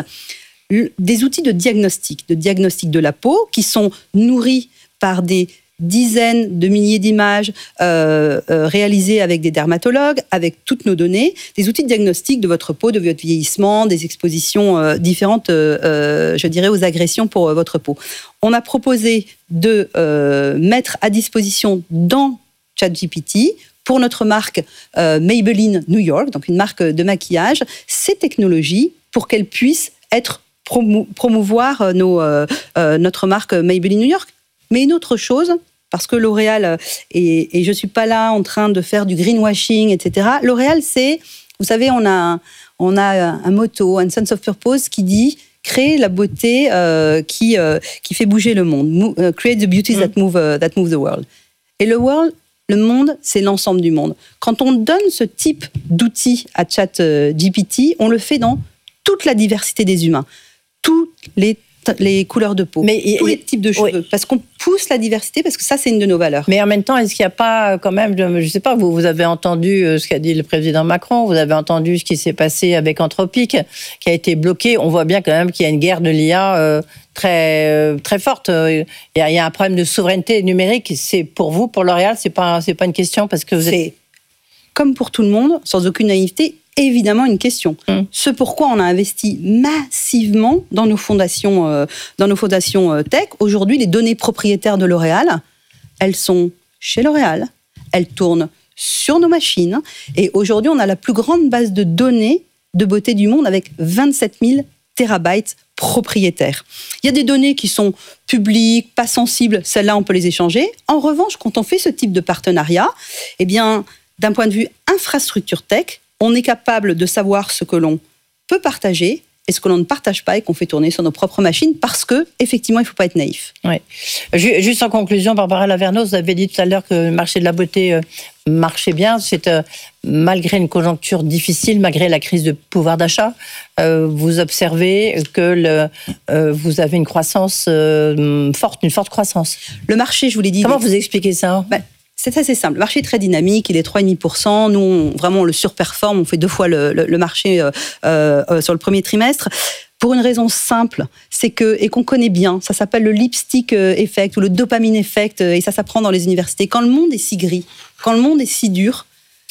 des outils de diagnostic, de diagnostic de la peau, qui sont nourris par des dizaines de milliers d'images euh, euh, réalisées avec des dermatologues, avec toutes nos données, des outils de diagnostic de votre peau, de votre vieillissement, des expositions euh, différentes, euh, euh, je dirais, aux agressions pour euh, votre peau. On a proposé de euh, mettre à disposition dans ChatGPT, pour notre marque euh, Maybelline New York, donc une marque de maquillage, ces technologies pour qu'elles puissent être promou- promouvoir nos, euh, euh, notre marque Maybelline New York. Mais une autre chose, parce que L'Oréal, et, et je ne suis pas là en train de faire du greenwashing, et cetera. L'Oréal, c'est, vous savez, on a, on a un motto, un sense of purpose qui dit créer la beauté euh, qui, euh, qui fait bouger le monde. Mo- uh, create the beauties mm. that move, uh, that move the world. Et le world, le monde, c'est l'ensemble du monde. Quand on donne ce type d'outils à ChatGPT, on le fait dans toute la diversité des humains, toutes les, les couleurs de peau, mais tous les types de cheveux, oui. Parce qu'on pousse la diversité, parce que ça, c'est une de nos valeurs. Mais en même temps, est-ce qu'il n'y a pas quand même, je ne sais pas, vous, vous avez entendu ce qu'a dit le président Macron, vous avez entendu ce qui s'est passé avec Anthropic, qui a été bloqué. On voit bien quand même qu'il y a une guerre de l'I A euh, très, très forte. Il y, a, il y a un problème de souveraineté numérique. C'est pour vous, pour L'Oréal, c'est pas, c'est pas une question parce que vous c'est, êtes... comme pour tout le monde, sans aucune naïveté, évidemment une question. Mmh. Ce pourquoi on a investi massivement dans nos fondations, euh, dans nos fondations euh, tech. Aujourd'hui, les données propriétaires de L'Oréal, elles sont chez L'Oréal, elles tournent sur nos machines. Et aujourd'hui, on a la plus grande base de données de beauté du monde avec vingt-sept mille térabytes propriétaires. Il y a des données qui sont publiques, pas sensibles, celles-là, on peut les échanger. En revanche, quand on fait ce type de partenariat, eh bien, d'un point de vue infrastructure tech, on est capable de savoir ce que l'on peut partager et ce que l'on ne partage pas et qu'on fait tourner sur nos propres machines parce que, effectivement, il ne faut pas être naïf. Oui. Juste en conclusion, Barbara Lavernos, vous avez dit tout à l'heure que le marché de la beauté marchait bien. C'est euh, malgré une conjoncture difficile, malgré la crise de pouvoir d'achat, euh, vous observez que le, euh, vous avez une croissance euh, forte, une forte croissance. Le marché, je vous l'ai dit... Comment vous expliquez ça ? ben, C'est assez simple. Le marché est très dynamique, il est trois virgule cinq pour cent. Nous, on, vraiment, on le surperforme. On fait deux fois le, le, le marché euh, euh, sur le premier trimestre. Pour une raison simple, c'est que, et qu'on connaît bien, ça s'appelle le lipstick effect ou le dopamine effect, et ça s'apprend dans les universités. Quand le monde est si gris, quand le monde est si dur,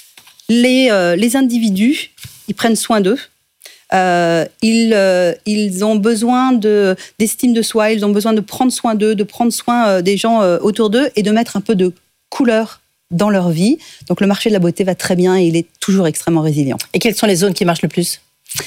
les, euh, les individus, ils prennent soin d'eux. Euh, ils, euh, ils ont besoin de, d'estime de soi, ils ont besoin de prendre soin d'eux, de prendre soin euh, des gens euh, autour d'eux et de mettre un peu de couleur dans leur vie. Donc le marché de la beauté va très bien et il est toujours extrêmement résilient. Et quelles sont les zones qui marchent le plus ?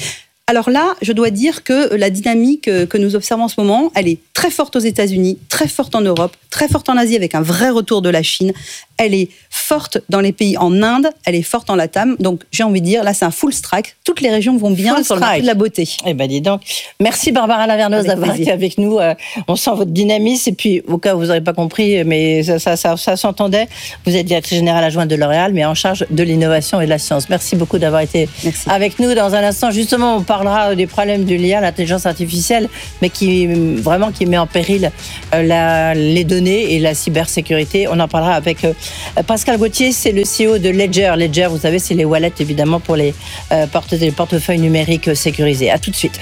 Alors là, je dois dire que la dynamique que nous observons en ce moment, elle est très forte aux États-Unis, très forte en Europe, très forte en Asie avec un vrai retour de la Chine. Elle est forte dans les pays en Inde, elle est forte en Latam. Donc j'ai envie de dire, là c'est un full strike. Toutes les régions vont bien full sur strike. Le marché de la beauté. Eh ben dis donc. Merci Barbara Lavernos avec d'avoir plaisir. Été avec nous. On sent votre dynamisme et puis au cas où vous n'aurez pas compris, mais ça, ça, ça, ça s'entendait. Vous êtes directrice générale adjointe de L'Oréal, mais en charge de l'innovation et de la science. Merci beaucoup d'avoir été Merci. Avec nous. Dans un instant, justement, on parlera des problèmes de l'I A, l'intelligence artificielle, mais qui vraiment qui met en péril la, les données et la cybersécurité. On en parlera avec Pascal Gauthier, c'est le C E O de Ledger. Ledger, vous savez, c'est les wallets évidemment pour les, euh, porte- les portefeuilles numériques sécurisés. À tout de suite.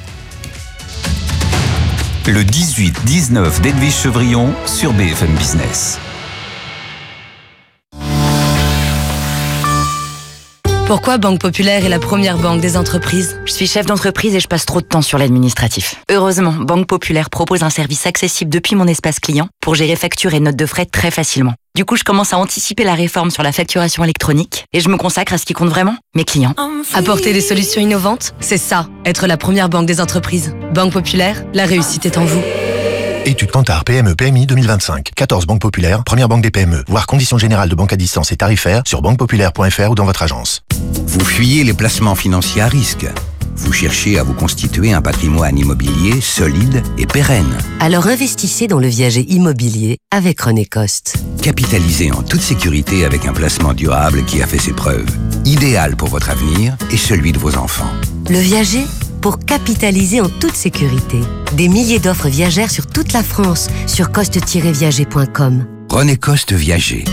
Le dix-huit dix-neuf d'Edwige Chevrillon sur B F M Business. Pourquoi Banque Populaire est la première banque des entreprises? Je suis chef d'entreprise et je passe trop de temps sur l'administratif. Heureusement, Banque Populaire propose un service accessible depuis mon espace client pour gérer factures et notes de frais très facilement. Du coup, je commence à anticiper la réforme sur la facturation électronique et je me consacre à ce qui compte vraiment, mes clients. Apporter des solutions innovantes, c'est ça, être la première banque des entreprises. Banque Populaire, la réussite est en vous. Étude Kantar P M E P M I deux mille vingt-cinq. quatorze banques populaires, première banque des P M E. Voir conditions générales de banque à distance et tarifaires sur banque populaire point f r ou dans votre agence. Vous fuyez les placements financiers à risque. Vous cherchez à vous constituer un patrimoine immobilier solide et pérenne. Alors investissez dans le viager immobilier avec René Coste. Capitalisez en toute sécurité avec un placement durable qui a fait ses preuves. Idéal pour votre avenir et celui de vos enfants. Le viager pour capitaliser en toute sécurité. Des milliers d'offres viagères sur toute la France sur coste tiret viager point com. René Coste Viager.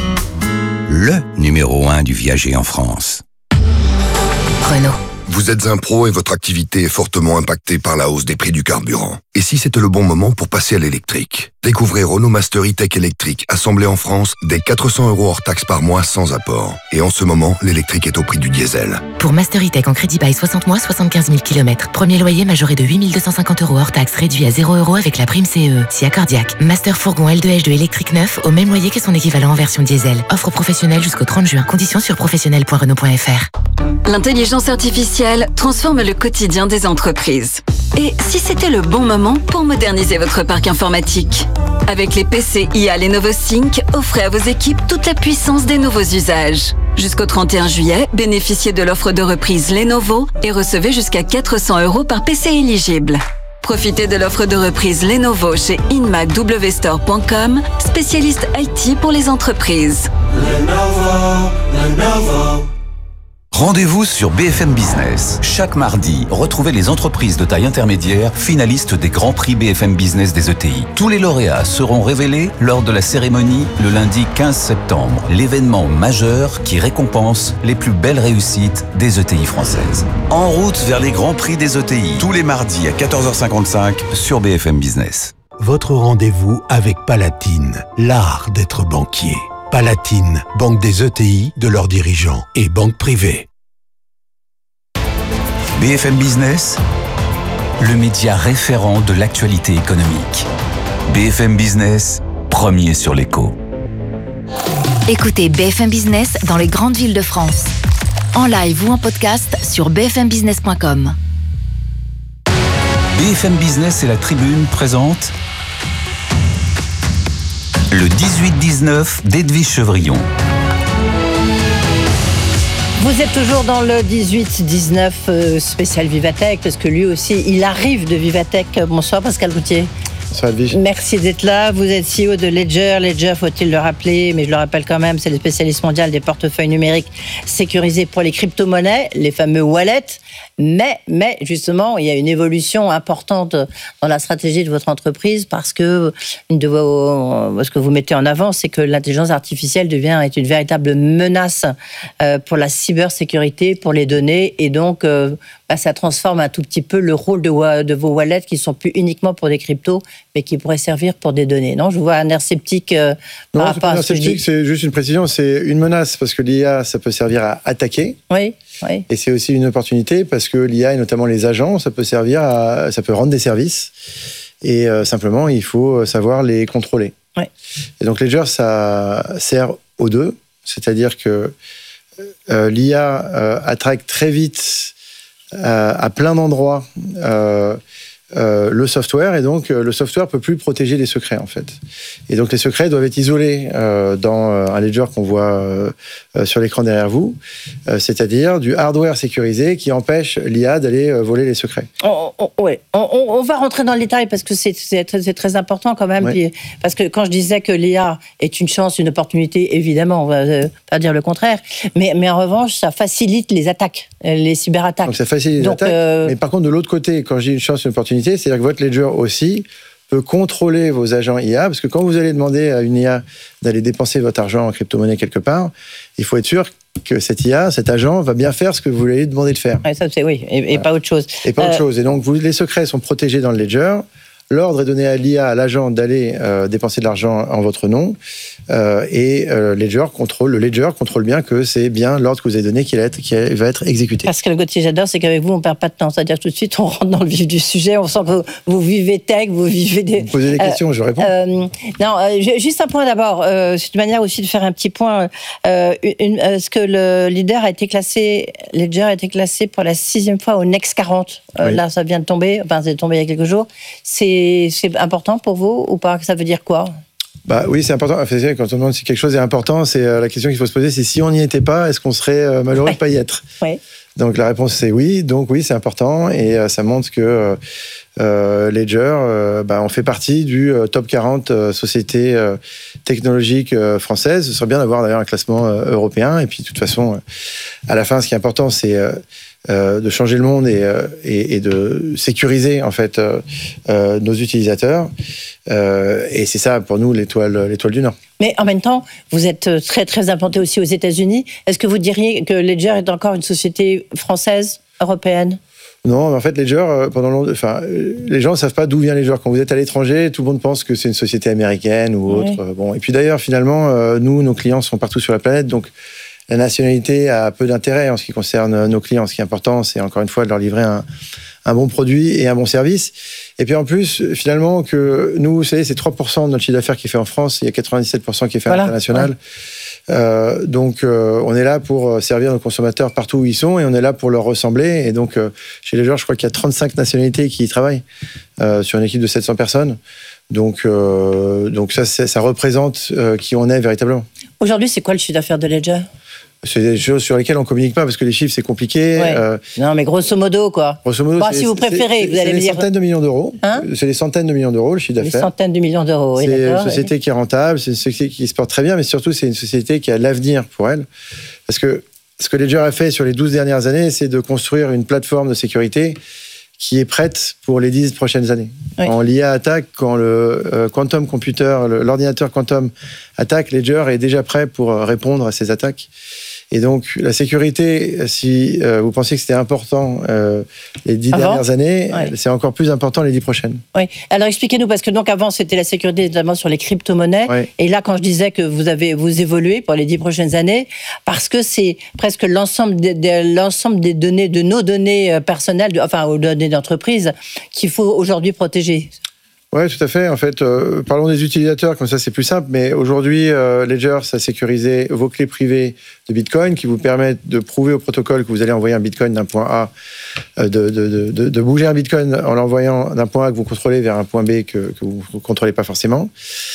Le numéro un du viager en France. Renault. Vous êtes un pro et votre activité est fortement impactée par la hausse des prix du carburant. Et si c'était le bon moment pour passer à l'électrique? Découvrez Renault Master E-Tech électrique, assemblé en France, dès quatre cents euros hors taxe par mois sans apport. Et en ce moment, l'électrique est au prix du diesel. Pour Master E-Tech en crédit bail soixante mois, soixante-quinze mille kilomètres. Premier loyer majoré de huit mille deux cent cinquante euros hors taxe, réduit à zéro euros avec la prime C E E. Si accordiaque. Master fourgon L deux H deux électrique neuf au même loyer que son équivalent en version diesel. Offre professionnelle jusqu'au trente juin. Conditions sur professionnel point renault point f r. L'intelligence artificielle transforme le quotidien des entreprises. Et si c'était le bon moment pour moderniser votre parc informatique? Avec les P C I A Lenovo Sync, offrez à vos équipes toute la puissance des nouveaux usages. Jusqu'au trente et un juillet, bénéficiez de l'offre de reprise Lenovo et recevez jusqu'à quatre cents euros par P C éligible. Profitez de l'offre de reprise Lenovo chez inmac w store point com, spécialiste I T pour les entreprises. Lenovo, Lenovo. Rendez-vous sur B F M Business. Chaque mardi, retrouvez les entreprises de taille intermédiaire finalistes des grands prix B F M Business des E T I. Tous les lauréats seront révélés lors de la cérémonie le lundi quinze septembre. L'événement majeur qui récompense les plus belles réussites des E T I françaises. En route vers les grands prix des E T I. Tous les mardis à quatorze heures cinquante-cinq sur B F M Business. Votre rendez-vous avec Palatine, l'art d'être banquier. Palatine, banque des E T I, de leurs dirigeants et banque privée. B F M Business, le média référent de l'actualité économique. B F M Business, premier sur l'écho. Écoutez B F M Business dans les grandes villes de France. En live ou en podcast sur b f m business point com. B F M Business et la Tribune présentent le dix-huit dix-neuf d'Edwige Chevrillon. Vous êtes toujours dans le dix-huit dix-neuf euh, spécial Vivatech, parce que lui aussi, il arrive de Vivatech. Bonsoir Pascal Routier. Bonsoir Edwige. Merci d'être là. Vous êtes C E O de Ledger. Ledger, faut-il le rappeler, mais je le rappelle quand même, c'est le spécialiste mondial des portefeuilles numériques sécurisés pour les crypto-monnaies, les fameux wallets. Mais, mais justement, il y a une évolution importante dans la stratégie de votre entreprise, parce que une de vos, ce que vous mettez en avant, c'est que l'intelligence artificielle devient est une véritable menace euh, pour la cybersécurité, pour les données, et donc euh, bah, ça transforme un tout petit peu le rôle de, de vos wallets qui sont plus uniquement pour des cryptos, mais qui pourraient servir pour des données. Non, je vois un air sceptique euh, non, par rapport à ce que je dis. C'est juste une précision, c'est une menace parce que l'I A, ça peut servir à attaquer. Oui. Oui. Et c'est aussi une opportunité parce que l'I A et notamment les agents, ça peut servir à, ça peut rendre des services et euh, simplement il faut savoir les contrôler. Oui. Et donc Ledger, ça sert aux deux, c'est-à-dire que euh, l'I A euh, attraque très vite euh, à plein d'endroits euh, Euh, le software, et donc euh, le software peut plus protéger les secrets en fait. Et donc les secrets doivent être isolés euh, dans euh, un ledger qu'on voit euh, euh, sur l'écran derrière vous, euh, c'est-à-dire du hardware sécurisé qui empêche l'I A d'aller euh, voler les secrets. Oh, oh, ouais. on, on, on va rentrer dans le détail parce que c'est, c'est, très, c'est très important quand même. Oui. Puis, parce que quand je disais que l'I A est une chance, une opportunité, évidemment, on va euh, pas dire le contraire, mais, mais en revanche, ça facilite les attaques, les cyberattaques. Donc ça facilite les donc, attaques, euh... mais par contre de l'autre côté, quand je dis une chance, une opportunité, c'est-à-dire que votre ledger aussi peut contrôler vos agents I A, parce que quand vous allez demander à une I A d'aller dépenser votre argent en crypto-monnaie quelque part, il faut être sûr que cette I A, cet agent, va bien faire ce que vous lui allez demander de faire. Ouais, ça, c'est oui, et, et voilà. pas autre chose. Et pas euh... autre chose. Et donc, vous, les secrets sont protégés dans le ledger. l'ordre est donné à l'I A, à l'agent, d'aller euh, dépenser de l'argent en votre nom, euh, et euh, Ledger contrôle, le Ledger contrôle bien que c'est bien l'ordre que vous avez donné qui va être, qui va être exécuté. Pascal Gauthier, j'adore, c'est qu'avec vous, on perd pas de temps. C'est-à-dire tout de suite, on rentre dans le vif du sujet, on sent que vous, vous vivez tech, vous vivez des... Vous posez des questions, euh, je réponds. Euh, non, euh, juste un point d'abord. Euh, c'est une manière aussi de faire un petit point. Euh, une, est-ce que le leader a été classé, Ledger a été classé pour la sixième fois au Next quarante. Euh, oui. Là, ça vient de tomber, enfin, c'est tombé il y a quelques jours. C'est, c'est important pour vous ou pas? Ça veut dire quoi? Bah oui, c'est important. Quand on demande si quelque chose est important, c'est la question qu'il faut se poser, c'est si on n'y était pas, est-ce qu'on serait malheureux ouais. de ne pas y être? Ouais. Donc la réponse c'est oui. Donc oui, c'est important et euh, ça montre que euh, Ledger, euh, bah, on fait partie du euh, top quarante euh, sociétés euh, technologiques euh, françaises. Ce serait bien d'avoir d'ailleurs un classement euh, européen. Et puis de toute façon, euh, à la fin, ce qui est important, c'est euh, euh, de changer le monde et, euh, et, et de sécuriser en fait euh, euh, nos utilisateurs. Euh, et c'est ça pour nous l'étoile, l'étoile du Nord. Mais en même temps, vous êtes très très implanté aussi aux États-Unis. Est-ce que vous diriez que Ledger est encore une société française, européenne? Non, mais en fait, Ledger, pendant longtemps, enfin, les gens ne savent pas d'où vient Ledger. Quand vous êtes à l'étranger, tout le monde pense que c'est une société américaine ou autre. Oui. Bon, et puis d'ailleurs, finalement, nous, nos clients sont partout sur la planète, donc la nationalité a peu d'intérêt en ce qui concerne nos clients. Ce qui est important, c'est encore une fois de leur livrer un, un bon produit et un bon service. Et puis en plus, finalement, que nous, vous savez, c'est trois pour cent de notre chiffre d'affaires qui est fait en France, il y a quatre-vingt-dix-sept pour cent qui est fait voilà. à l'international. Ouais. Euh, donc, euh, on est là pour servir nos consommateurs partout où ils sont et on est là pour leur ressembler. Et donc, euh, chez Ledger, je crois qu'il y a trente-cinq nationalités qui y travaillent euh, sur une équipe de sept cents personnes. Donc, euh, donc ça, ça représente euh, qui on est véritablement. Aujourd'hui, c'est quoi le chiffre d'affaires de Ledger ? C'est des choses sur lesquelles on communique pas parce que les chiffres c'est compliqué. Ouais. Euh, non, mais grosso modo quoi. Grosso modo, bon, c'est, si vous préférez, c'est, vous allez me dire. C'est des centaines de millions d'euros. Hein c'est des centaines de millions d'euros le chiffre d'affaires. Des centaines de millions d'euros. C'est oui, une société oui. qui est rentable, c'est une société qui se porte très bien, mais surtout c'est une société qui a l'avenir pour elle. Parce que ce que Ledger a fait sur les douze dernières années, c'est de construire une plateforme de sécurité qui est prête pour les dix prochaines années. Oui. Quand l'I A attaque, quand le euh, quantum computer, le, l'ordinateur quantum attaque, Ledger est déjà prêt pour répondre à ces attaques. Et donc, la sécurité, si euh, vous pensez que c'était important euh, les dix avant, dernières années, ouais. c'est encore plus important les dix prochaines. Oui. Alors, expliquez-nous, parce que donc avant, c'était la sécurité notamment sur les crypto-monnaies. Ouais. Et là, quand je disais que vous avez vous évoluez pour les dix prochaines années, parce que c'est presque l'ensemble des, de, l'ensemble des données, de nos données personnelles, de, enfin, aux données d'entreprise, qu'il faut aujourd'hui protéger. Oui, tout à fait. En fait, euh, parlons des utilisateurs, comme ça c'est plus simple. Mais aujourd'hui, euh, Ledger, ça a sécurisé vos clés privées de Bitcoin qui vous permettent de prouver au protocole que vous allez envoyer un Bitcoin d'un point A, euh, de, de, de, de bouger un Bitcoin en l'envoyant d'un point A que vous contrôlez vers un point B que, que vous ne contrôlez pas forcément.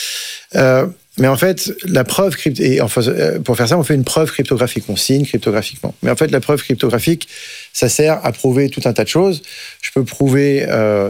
Euh, mais en fait, la preuve crypto... Et enfin, pour faire ça, on fait une preuve cryptographique. On signe cryptographiquement. Mais en fait, la preuve cryptographique, ça sert à prouver tout un tas de choses. Je peux prouver euh,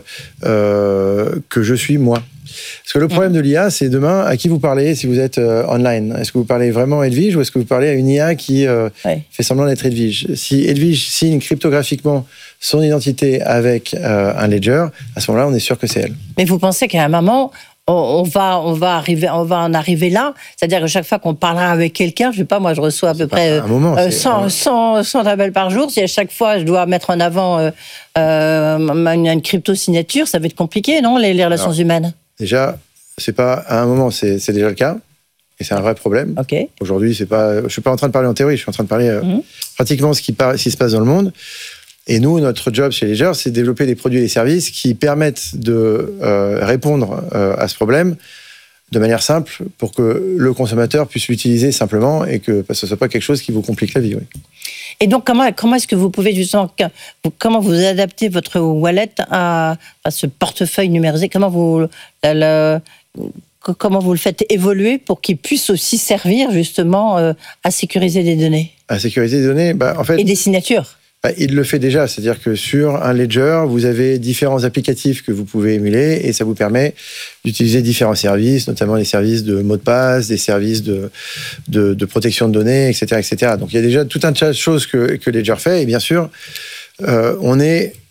euh, que je suis moi. Parce que le problème de l'I A, c'est demain, à qui vous parlez si vous êtes euh, online ? Est-ce que vous parlez vraiment à Edwige ou est-ce que vous parlez à une I A qui euh, ouais. fait semblant d'être Edwige ? Si Edwige signe cryptographiquement son identité avec euh, un ledger, à ce moment-là, on est sûr que c'est elle. Mais vous pensez qu'à un moment... On va, on va arriver, on va en arriver là. C'est-à-dire que chaque fois qu'on parlera avec quelqu'un, je sais pas, moi je reçois à peu près moment, euh, cent, cent, cent appels par jour. Si à chaque fois je dois mettre en avant euh, euh, une, une crypto-signature, ça va être compliqué, non, les, les relations Alors, humaines ? Déjà, c'est pas à un moment, c'est, c'est déjà le cas. Et c'est un vrai problème. Okay. Aujourd'hui, c'est pas, je suis pas en train de parler en théorie, je suis en train de parler euh, mmh. pratiquement ce qui, par, ce qui se passe dans le monde. Et nous, notre job chez Ledger, c'est de développer des produits et des services qui permettent de euh, répondre euh, à ce problème de manière simple pour que le consommateur puisse l'utiliser simplement et que ce ne soit pas quelque chose qui vous complique la vie. Oui. Et donc, comment, comment est-ce que vous pouvez justement, comment vous adaptez votre wallet à, à ce portefeuille numérisé ? Comment vous, la, la, comment vous le faites évoluer pour qu'il puisse aussi servir justement euh, à sécuriser des données ? À sécuriser des données, bah, en fait... Et des signatures ? Il le fait déjà, c'est-à-dire que sur un ledger, vous avez différents applicatifs que vous pouvez émuler et ça vous permet d'utiliser différents services, notamment les services de mots de passe, des services de, de, de protection de données, et cetera, et cetera. Donc il y a déjà tout un tas de choses que, que Ledger fait et bien sûr, euh, on est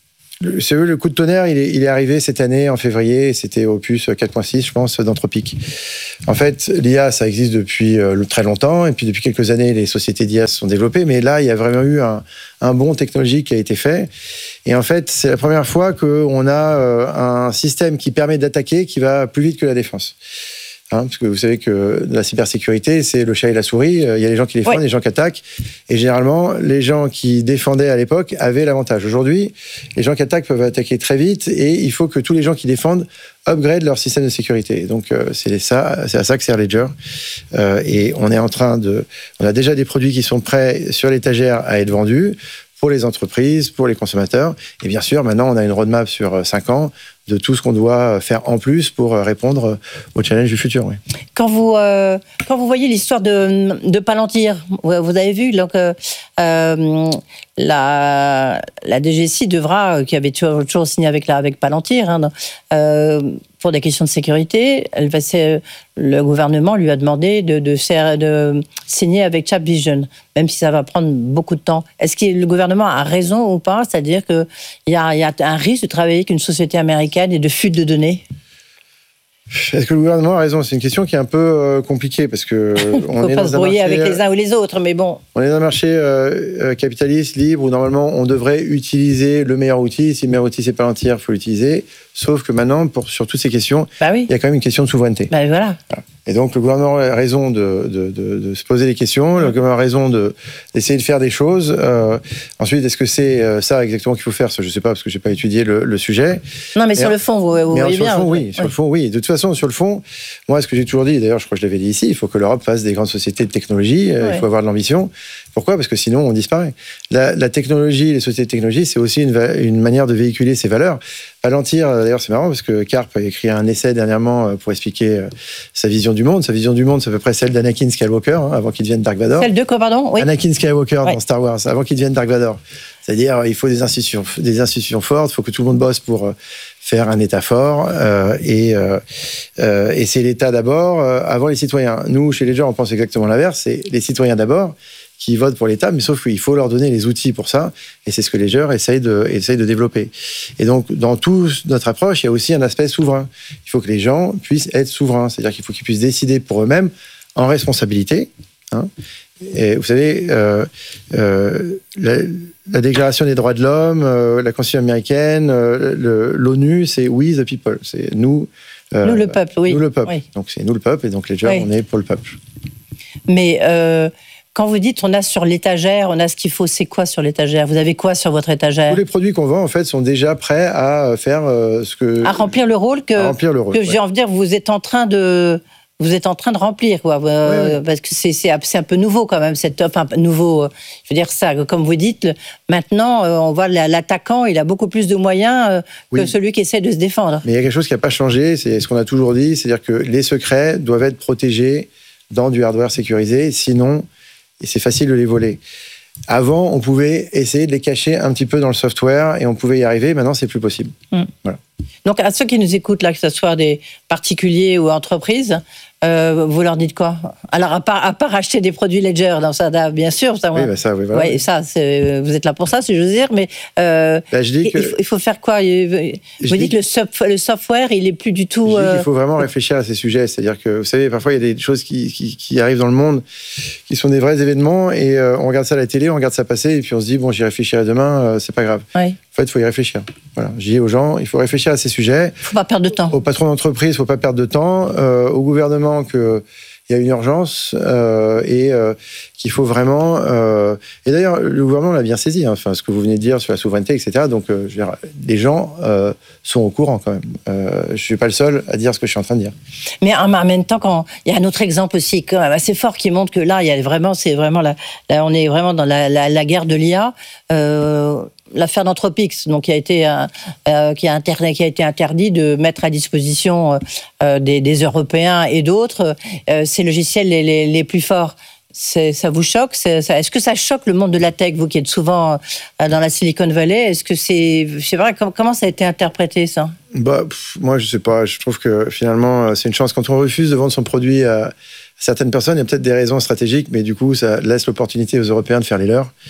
Le, c'est le coup de tonnerre, il est, il est arrivé cette année en février, c'était Opus quatre point six, je pense, d'Anthropic. En fait, l'I A, ça existe depuis euh, très longtemps, et puis depuis quelques années, les sociétés d'I A se sont développées, mais là, il y a vraiment eu un, un bond technologique qui a été fait. Et en fait, c'est la première fois qu'on a euh, un système qui permet d'attaquer, qui va plus vite que la défense. Hein, parce que vous savez que la cybersécurité, c'est le chat et la souris. Il y a les gens qui défendent, oui. les gens qui attaquent. Et généralement, les gens qui défendaient à l'époque avaient l'avantage. Aujourd'hui, les gens qui attaquent peuvent attaquer très vite et il faut que tous les gens qui défendent upgrade leur système de sécurité. Donc, euh, c'est ça, c'est à ça que sert Ledger. Euh, et on est en train de... On a déjà des produits qui sont prêts sur l'étagère à être vendus pour les entreprises, pour les consommateurs. Et bien sûr, maintenant, on a une roadmap sur cinq ans de tout ce qu'on doit faire en plus pour répondre aux challenges du futur. Oui. Quand vous, euh, quand vous voyez l'histoire de, de Palantir, vous avez vu, donc, euh, la, la D G S I devra, qui avait toujours, toujours signé avec, la, avec Palantir, hein, euh, pour des questions de sécurité, elle va, le gouvernement lui a demandé de, de, faire, de signer avec ChapVision, même si ça va prendre beaucoup de temps. Est-ce que le gouvernement a raison ou pas? C'est-à-dire qu'il y a, y a un risque de travailler avec une société américaine et de fuite de données? Est-ce que le gouvernement a raison? C'est une question qui est un peu euh, compliquée parce que on est pas dans se un brouiller marché, avec les uns ou les autres, mais bon. On est dans un marché euh, capitaliste libre où normalement on devrait utiliser le meilleur outil. Si le meilleur outil c'est Palantir, il faut l'utiliser. Sauf que maintenant, pour sur toutes ces questions, bah oui. il y a quand même une question de souveraineté. Bah voilà. Voilà. Et donc le gouvernement a raison de, de, de, de se poser des questions. Le gouvernement a raison de d'essayer de faire des choses. Euh, ensuite, est-ce que c'est ça exactement qu'il faut faire? Ça, je ne sais pas parce que j'ai pas étudié le, le sujet. Non, mais et sur le fond, vous, vous voyez sur bien. Le fond, oui, ouais. Sur le fond, oui. De toute façon, sur le fond, moi, ce que j'ai toujours dit, d'ailleurs, je crois que je l'avais dit ici, il faut que l'Europe fasse des grandes sociétés de technologie. Ouais. Il faut avoir de l'ambition. Pourquoi? Parce que sinon, on disparaît. La, la technologie, les sociétés de technologie, c'est aussi une, une manière de véhiculer ses valeurs. Palantir, d'ailleurs, c'est marrant parce que Karp a écrit un essai dernièrement pour expliquer sa vision du monde. Sa vision du monde, c'est à peu près celle d'Anakin Skywalker, hein, avant qu'il devienne Dark Vador. Celle de quoi, pardon? Oui. Anakin Skywalker ouais. dans Star Wars, avant qu'il devienne Dark Vador. C'est-à-dire, il faut des institutions, des institutions fortes, il faut que tout le monde bosse pour faire un État fort, euh, et, euh, euh, et c'est l'État d'abord, euh, avant les citoyens. Nous, chez Ledger, on pense exactement l'inverse, c'est les citoyens d'abord, qui votent pour l'État, mais sauf qu'il faut leur donner les outils pour ça, et c'est ce que Ledger essaye de, essaye de développer. Et donc, dans toute notre approche, il y a aussi un aspect souverain. Il faut que les gens puissent être souverains, c'est-à-dire qu'il faut qu'ils puissent décider pour eux-mêmes, en responsabilité. Hein. Et vous savez, euh, euh, la, la Déclaration des droits de l'homme, euh, la Constitution américaine, euh, le, l'ONU, c'est « we the people », c'est nous... Euh, nous le peuple, oui. Nous le peuple, oui. Donc c'est nous le peuple, et donc Ledger, oui. On est pour le peuple. Mais... Euh... Quand vous dites on a sur l'étagère, on a ce qu'il faut, c'est quoi sur l'étagère? Vous avez quoi sur votre étagère? Tous les produits qu'on vend, en fait, sont déjà prêts à faire euh, ce que... À remplir le rôle que... À remplir le rôle, que ouais. J'ai envie de dire, vous êtes en train de... Vous êtes en train de remplir, quoi. Euh, oui, oui. Parce que c'est, c'est, c'est un peu nouveau, quand même, cette... Enfin, nouveau, je veux dire ça, comme vous dites, le, maintenant, euh, on voit l'attaquant, il a beaucoup plus de moyens euh, oui. que celui qui essaie de se défendre. Mais il y a quelque chose qui n'a pas changé, c'est ce qu'on a toujours dit, c'est-à-dire que les secrets doivent être protégés dans du hardware sécurisé, sinon... Et c'est facile de les voler. Avant, on pouvait essayer de les cacher un petit peu dans le software et on pouvait y arriver. Maintenant, c'est plus possible. Mmh. Voilà. Donc, à ceux qui nous écoutent, là, que ce soit des particuliers ou entreprises, euh, vous leur dites quoi? Alors, à part, à part acheter des produits Ledger, dans ça, bien sûr. Ça, oui, bah ça, oui, voilà. Ouais, ça, c'est, vous êtes là pour ça, si j'ose dire. Mais euh, bah, je dis que, il, faut, il faut faire quoi? Vous je dites que le, soft, le software, il est plus du tout. Je dis qu'il faut vraiment réfléchir à ces sujets. C'est-à-dire que, vous savez, parfois, il y a des choses qui, qui, qui arrivent dans le monde qui sont des vrais événements et euh, on regarde ça à la télé, on regarde ça passer et puis on se dit, bon, j'y réfléchirai demain, euh, c'est pas grave. Oui. En fait, il faut y réfléchir. Voilà. Je dis aux gens, il faut réfléchir à ces sujets. Il ne faut pas perdre de temps. Aux patrons d'entreprise, il ne faut pas perdre de temps. Euh, au gouvernement, qu'il y a une urgence euh, et euh, qu'il faut vraiment... Euh... Et d'ailleurs, le gouvernement l'a bien saisi, hein, enfin, ce que vous venez de dire sur la souveraineté, et cetera. Donc, euh, je veux dire, les gens euh, sont au courant quand même. Euh, je ne suis pas le seul à dire ce que je suis en train de dire. Mais en même temps, quand... il y a un autre exemple aussi quand même assez fort qui montre que là, il y a vraiment, c'est vraiment la... là, on est vraiment dans la, la, la guerre de l'I A. Euh... L'affaire d'Anthropic, donc qui a été euh, qui a internet, qui a été interdit de mettre à disposition euh, des, des Européens et d'autres euh, ces logiciels les, les, les plus forts. C'est, ça vous choque? C'est, ça, est-ce que ça choque le monde de la tech, vous qui êtes souvent euh, dans la Silicon Valley? Est-ce que c'est, c'est vrai, comment, comment ça a été interprété ça? Bah, pff, moi je sais pas. Je trouve que finalement c'est une chance quand on refuse de vendre son produit à certaines personnes. Il y a peut-être des raisons stratégiques, mais du coup ça laisse l'opportunité aux Européens de faire les leurs.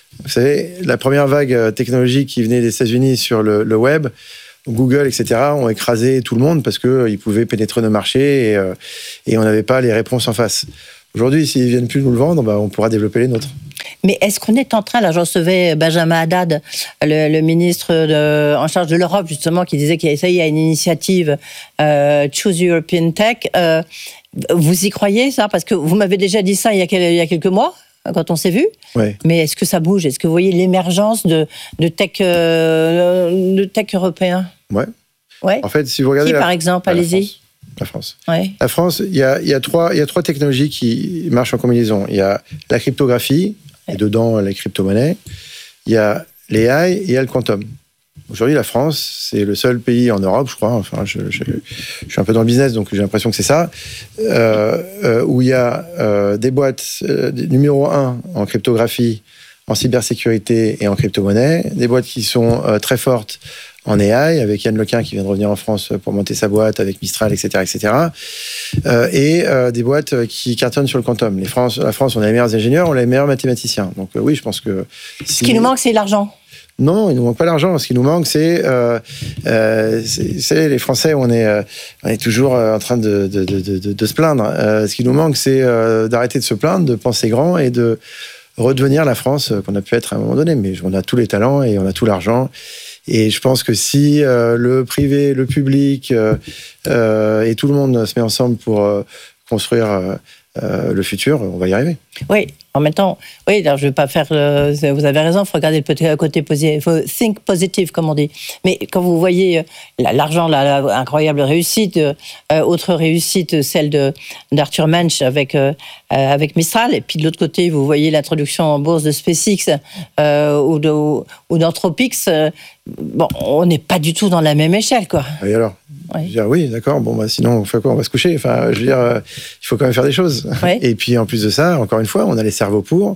Vous savez, la première vague technologique qui venait des États-Unis sur le, le web, Google, et cetera, ont écrasé tout le monde parce qu'ils pouvaient pénétrer nos marchés et, euh, et on n'avait pas les réponses en face. Aujourd'hui, s'ils ne viennent plus nous le vendre, bah, on pourra développer les nôtres. Mais est-ce qu'on est en train, là, je recevais Benjamin Haddad, le, le ministre de, en charge de l'Europe, justement, qui disait qu'il y a une initiative euh, Choose European Tech. Euh, vous y croyez, ça? Parce que vous m'avez déjà dit ça il y a, quel, il y a quelques mois, quand on s'est vu. Ouais. Mais est-ce que ça bouge? Est-ce que vous voyez l'émergence de, de, tech, euh, de tech européens? Ouais. Ouais. En fait, si vous regardez... Qui, la, par exemple? la Allez-y. France. La France. Ouais. La France, il y a, y, a trois, y a trois technologies qui marchent en combinaison. Il y a la cryptographie, ouais. et dedans les crypto-monnaies. Il y a l'A I et il y a le quantum. Aujourd'hui, la France, c'est le seul pays en Europe, je crois, enfin, je, je, je suis un peu dans le business, donc j'ai l'impression que c'est ça, euh, euh, où il y a euh, des boîtes euh, numéro un en cryptographie, en cybersécurité et en crypto-monnaie, des boîtes qui sont euh, très fortes en A I, avec Yann Lequin qui vient de revenir en France pour monter sa boîte, avec Mistral, et cetera, et cetera. Euh, et euh, des boîtes qui cartonnent sur le quantum. Les France, la France, on a les meilleurs ingénieurs, on a les meilleurs mathématiciens. Donc euh, oui, je pense que... Si... Ce qui nous manque, c'est l'argent. Non, il nous manque pas l'argent. Ce qui nous manque, c'est, euh, euh, c'est, c'est les Français. On est, euh, on est toujours en train de, de, de, de, de se plaindre. Euh, ce qui nous manque, c'est euh, d'arrêter de se plaindre, de penser grand et de redevenir la France qu'on a pu être à un moment donné. Mais on a tous les talents et on a tout l'argent. Et je pense que si euh, le privé, le public euh, euh, et tout le monde se met ensemble pour euh, construire euh, euh, le futur, on va y arriver. Oui. En même temps, oui, alors je ne vais pas faire. Euh, vous avez raison, il faut regarder le côté positif, il faut think positive, comme on dit. Mais quand vous voyez l'argent, la, la incroyable réussite, euh, autre réussite, celle de, d'Arthur Mensch avec, euh, avec Mistral, et puis de l'autre côté, vous voyez l'introduction en bourse de SpaceX euh, ou, de, ou d'Anthropix, euh, bon, on n'est pas du tout dans la même échelle, quoi. Et alors oui. Je veux dire, oui, d'accord, bon, bah, sinon, on fait quoi? On va se coucher. Enfin, je veux dire, euh, il faut quand même faire des choses. Oui. Et puis, en plus de ça, encore une fois, on a les cerveaux pour.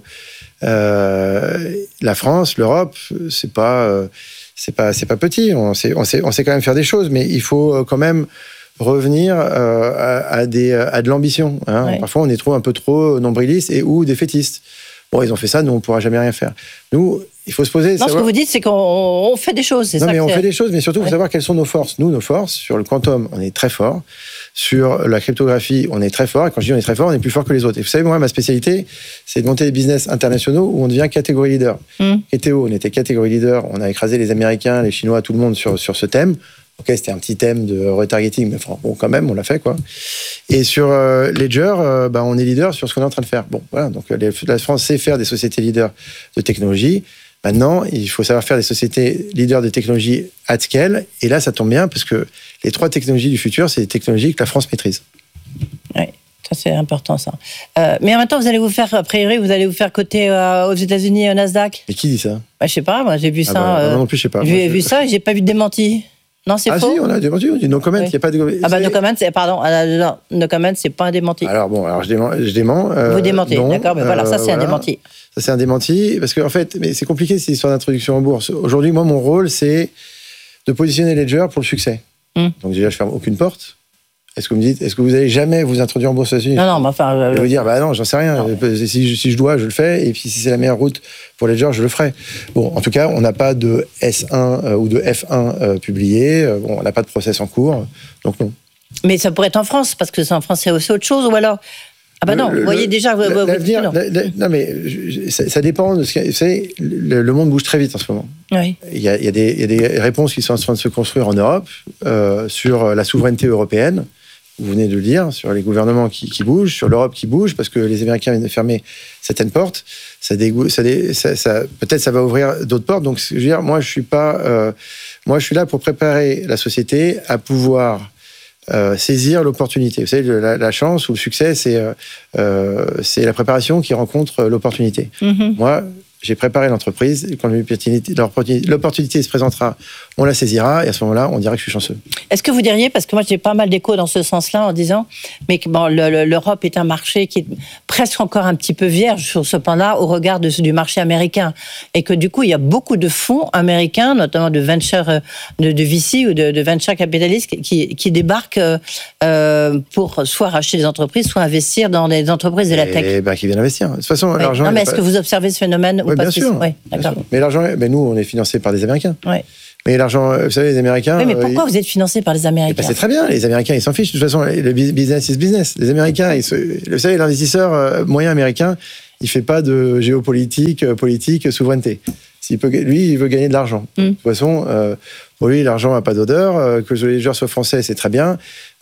Euh, la France, l'Europe, c'est pas, euh, c'est pas, c'est pas petit. On sait, on sait, on sait quand même faire des choses, mais il faut quand même revenir euh, à, à, des, à de l'ambition. Hein. Oui. Parfois, on est trop, un peu trop nombriliste et ou défaitiste. Bon, ils ont fait ça, nous, on ne pourra jamais rien faire. Nous, il faut se poser... Non, savoir... ce que vous dites, c'est qu'on on fait des choses, c'est non, ça mais que on c'est... fait des choses, mais surtout, il ouais. faut savoir quelles sont nos forces. Nous, nos forces, sur le quantum, on est très fort. Sur la cryptographie, on est très fort. Et quand je dis on est très fort, on est plus fort que les autres. Et vous savez, moi, ma spécialité, c'est de monter des business internationaux où on devient catégorie leader. Mm. Et Théo, on était catégorie leader. On a écrasé les Américains, les Chinois, tout le monde sur, sur ce thème. Ok, c'était un petit thème de retargeting, mais enfin, bon, quand même, on l'a fait, quoi. Et sur euh, Ledger, euh, bah, on est leader sur ce qu'on est en train de faire. Bon, voilà, donc les, la France sait faire des sociétés leaders de technologie. Maintenant, il faut savoir faire des sociétés leaders de technologie at scale. Et là, ça tombe bien, parce que les trois technologies du futur, c'est des technologies que la France maîtrise. Oui, ça c'est important, ça. Euh, mais en même temps, vous allez vous faire, a priori, vous allez vous faire coter euh, aux États-Unis, au Nasdaq. Et qui dit ça? Bah, je sais pas, moi j'ai vu ah ça. Bah, euh, non, non plus, je sais pas. J'ai je... vu ça et j'ai pas vu de démenti. Non, c'est ah faux. Ah si, on a démenti, on dit no comment, il oui. n'y a pas de... Ah bah no comment, c'est, pardon, non, no comment, c'est pas un démenti. Alors bon, alors je dément. Je dément euh, Vous démentez, non, d'accord, mais euh, voilà, ça c'est voilà. un démenti. Ça c'est un démenti, parce qu'en fait, mais c'est compliqué cette histoire d'introduction en bourse. Aujourd'hui, moi, mon rôle, c'est de positionner Ledger pour le succès. Mm. Donc déjà, je ferme aucune porte. Est-ce que vous me dites, est-ce que vous allez jamais vous introduire en bourse aux États-Unis? Non, non, mais enfin... Je vais euh, vous dire, bah non, j'en sais rien. Non. Si, je, si je dois, je le fais. Et puis si c'est la meilleure route pour Ledger, je le ferai. Bon, en tout cas, on n'a pas de S un euh, ou de F un euh, publié. Bon, on n'a pas de process en cours. Donc non. Mais ça pourrait être en France, parce que c'est en France, c'est aussi autre chose, ou alors... Ah bah non, le, vous voyez le, déjà... L'avenir, non. La, la, non, mais je, ça, ça dépend de ce que... Vous savez, le, le monde bouge très vite en ce moment. Oui. Il y a, il y a, des, il y a des réponses qui sont en train de se construire en Europe euh, sur la souveraineté européenne. Vous venez de le dire, sur les gouvernements qui, qui bougent, sur l'Europe qui bouge, parce que les Américains viennent de fermer certaines portes. Ça dégoût, ça, ça, ça, peut-être ça va ouvrir d'autres portes. Donc, je veux dire, moi, je suis pas, euh, moi, je suis là pour préparer la société à pouvoir euh, saisir l'opportunité. Vous savez, la, la chance ou le succès, c'est, euh, c'est la préparation qui rencontre l'opportunité. Mm-hmm. Moi, j'ai préparé l'entreprise. Quand l'opportunité, l'opportunité se présentera, on la saisira et à ce moment-là, on dira que je suis chanceux. Est-ce que vous diriez, parce que moi j'ai pas mal d'échos dans ce sens-là en disant, mais que bon, le, le, l'Europe est un marché qui est presque encore un petit peu vierge sur ce plan-là au regard de, du marché américain, et que du coup il y a beaucoup de fonds américains, notamment de venture, de, de V C ou de, de venture capitalistes qui, qui débarquent euh, pour soit racheter des entreprises, soit investir dans des entreprises de la tech. Et ben qui viennent investir. De toute façon, oui. l'argent. Non, mais est-ce pas... que vous observez ce phénomène? Oui, Oui, bien sûr. Oui, d'accord. Mais l'argent, ben nous, on est financé par des Américains. Oui. Mais l'argent, vous savez, les Américains. Oui, mais pourquoi euh, vous êtes financé par les Américains? ben c'est très bien. Les Américains, ils s'en fichent. De toute façon, le business is business. Les Américains, ils se, vous savez, l'investisseur moyen américain, il fait pas de géopolitique, politique, souveraineté. S'il peut, lui, il veut gagner de l'argent. Mm. De toute façon, euh, pour lui, l'argent n'a pas d'odeur. Euh, que les joueurs soient français, c'est très bien.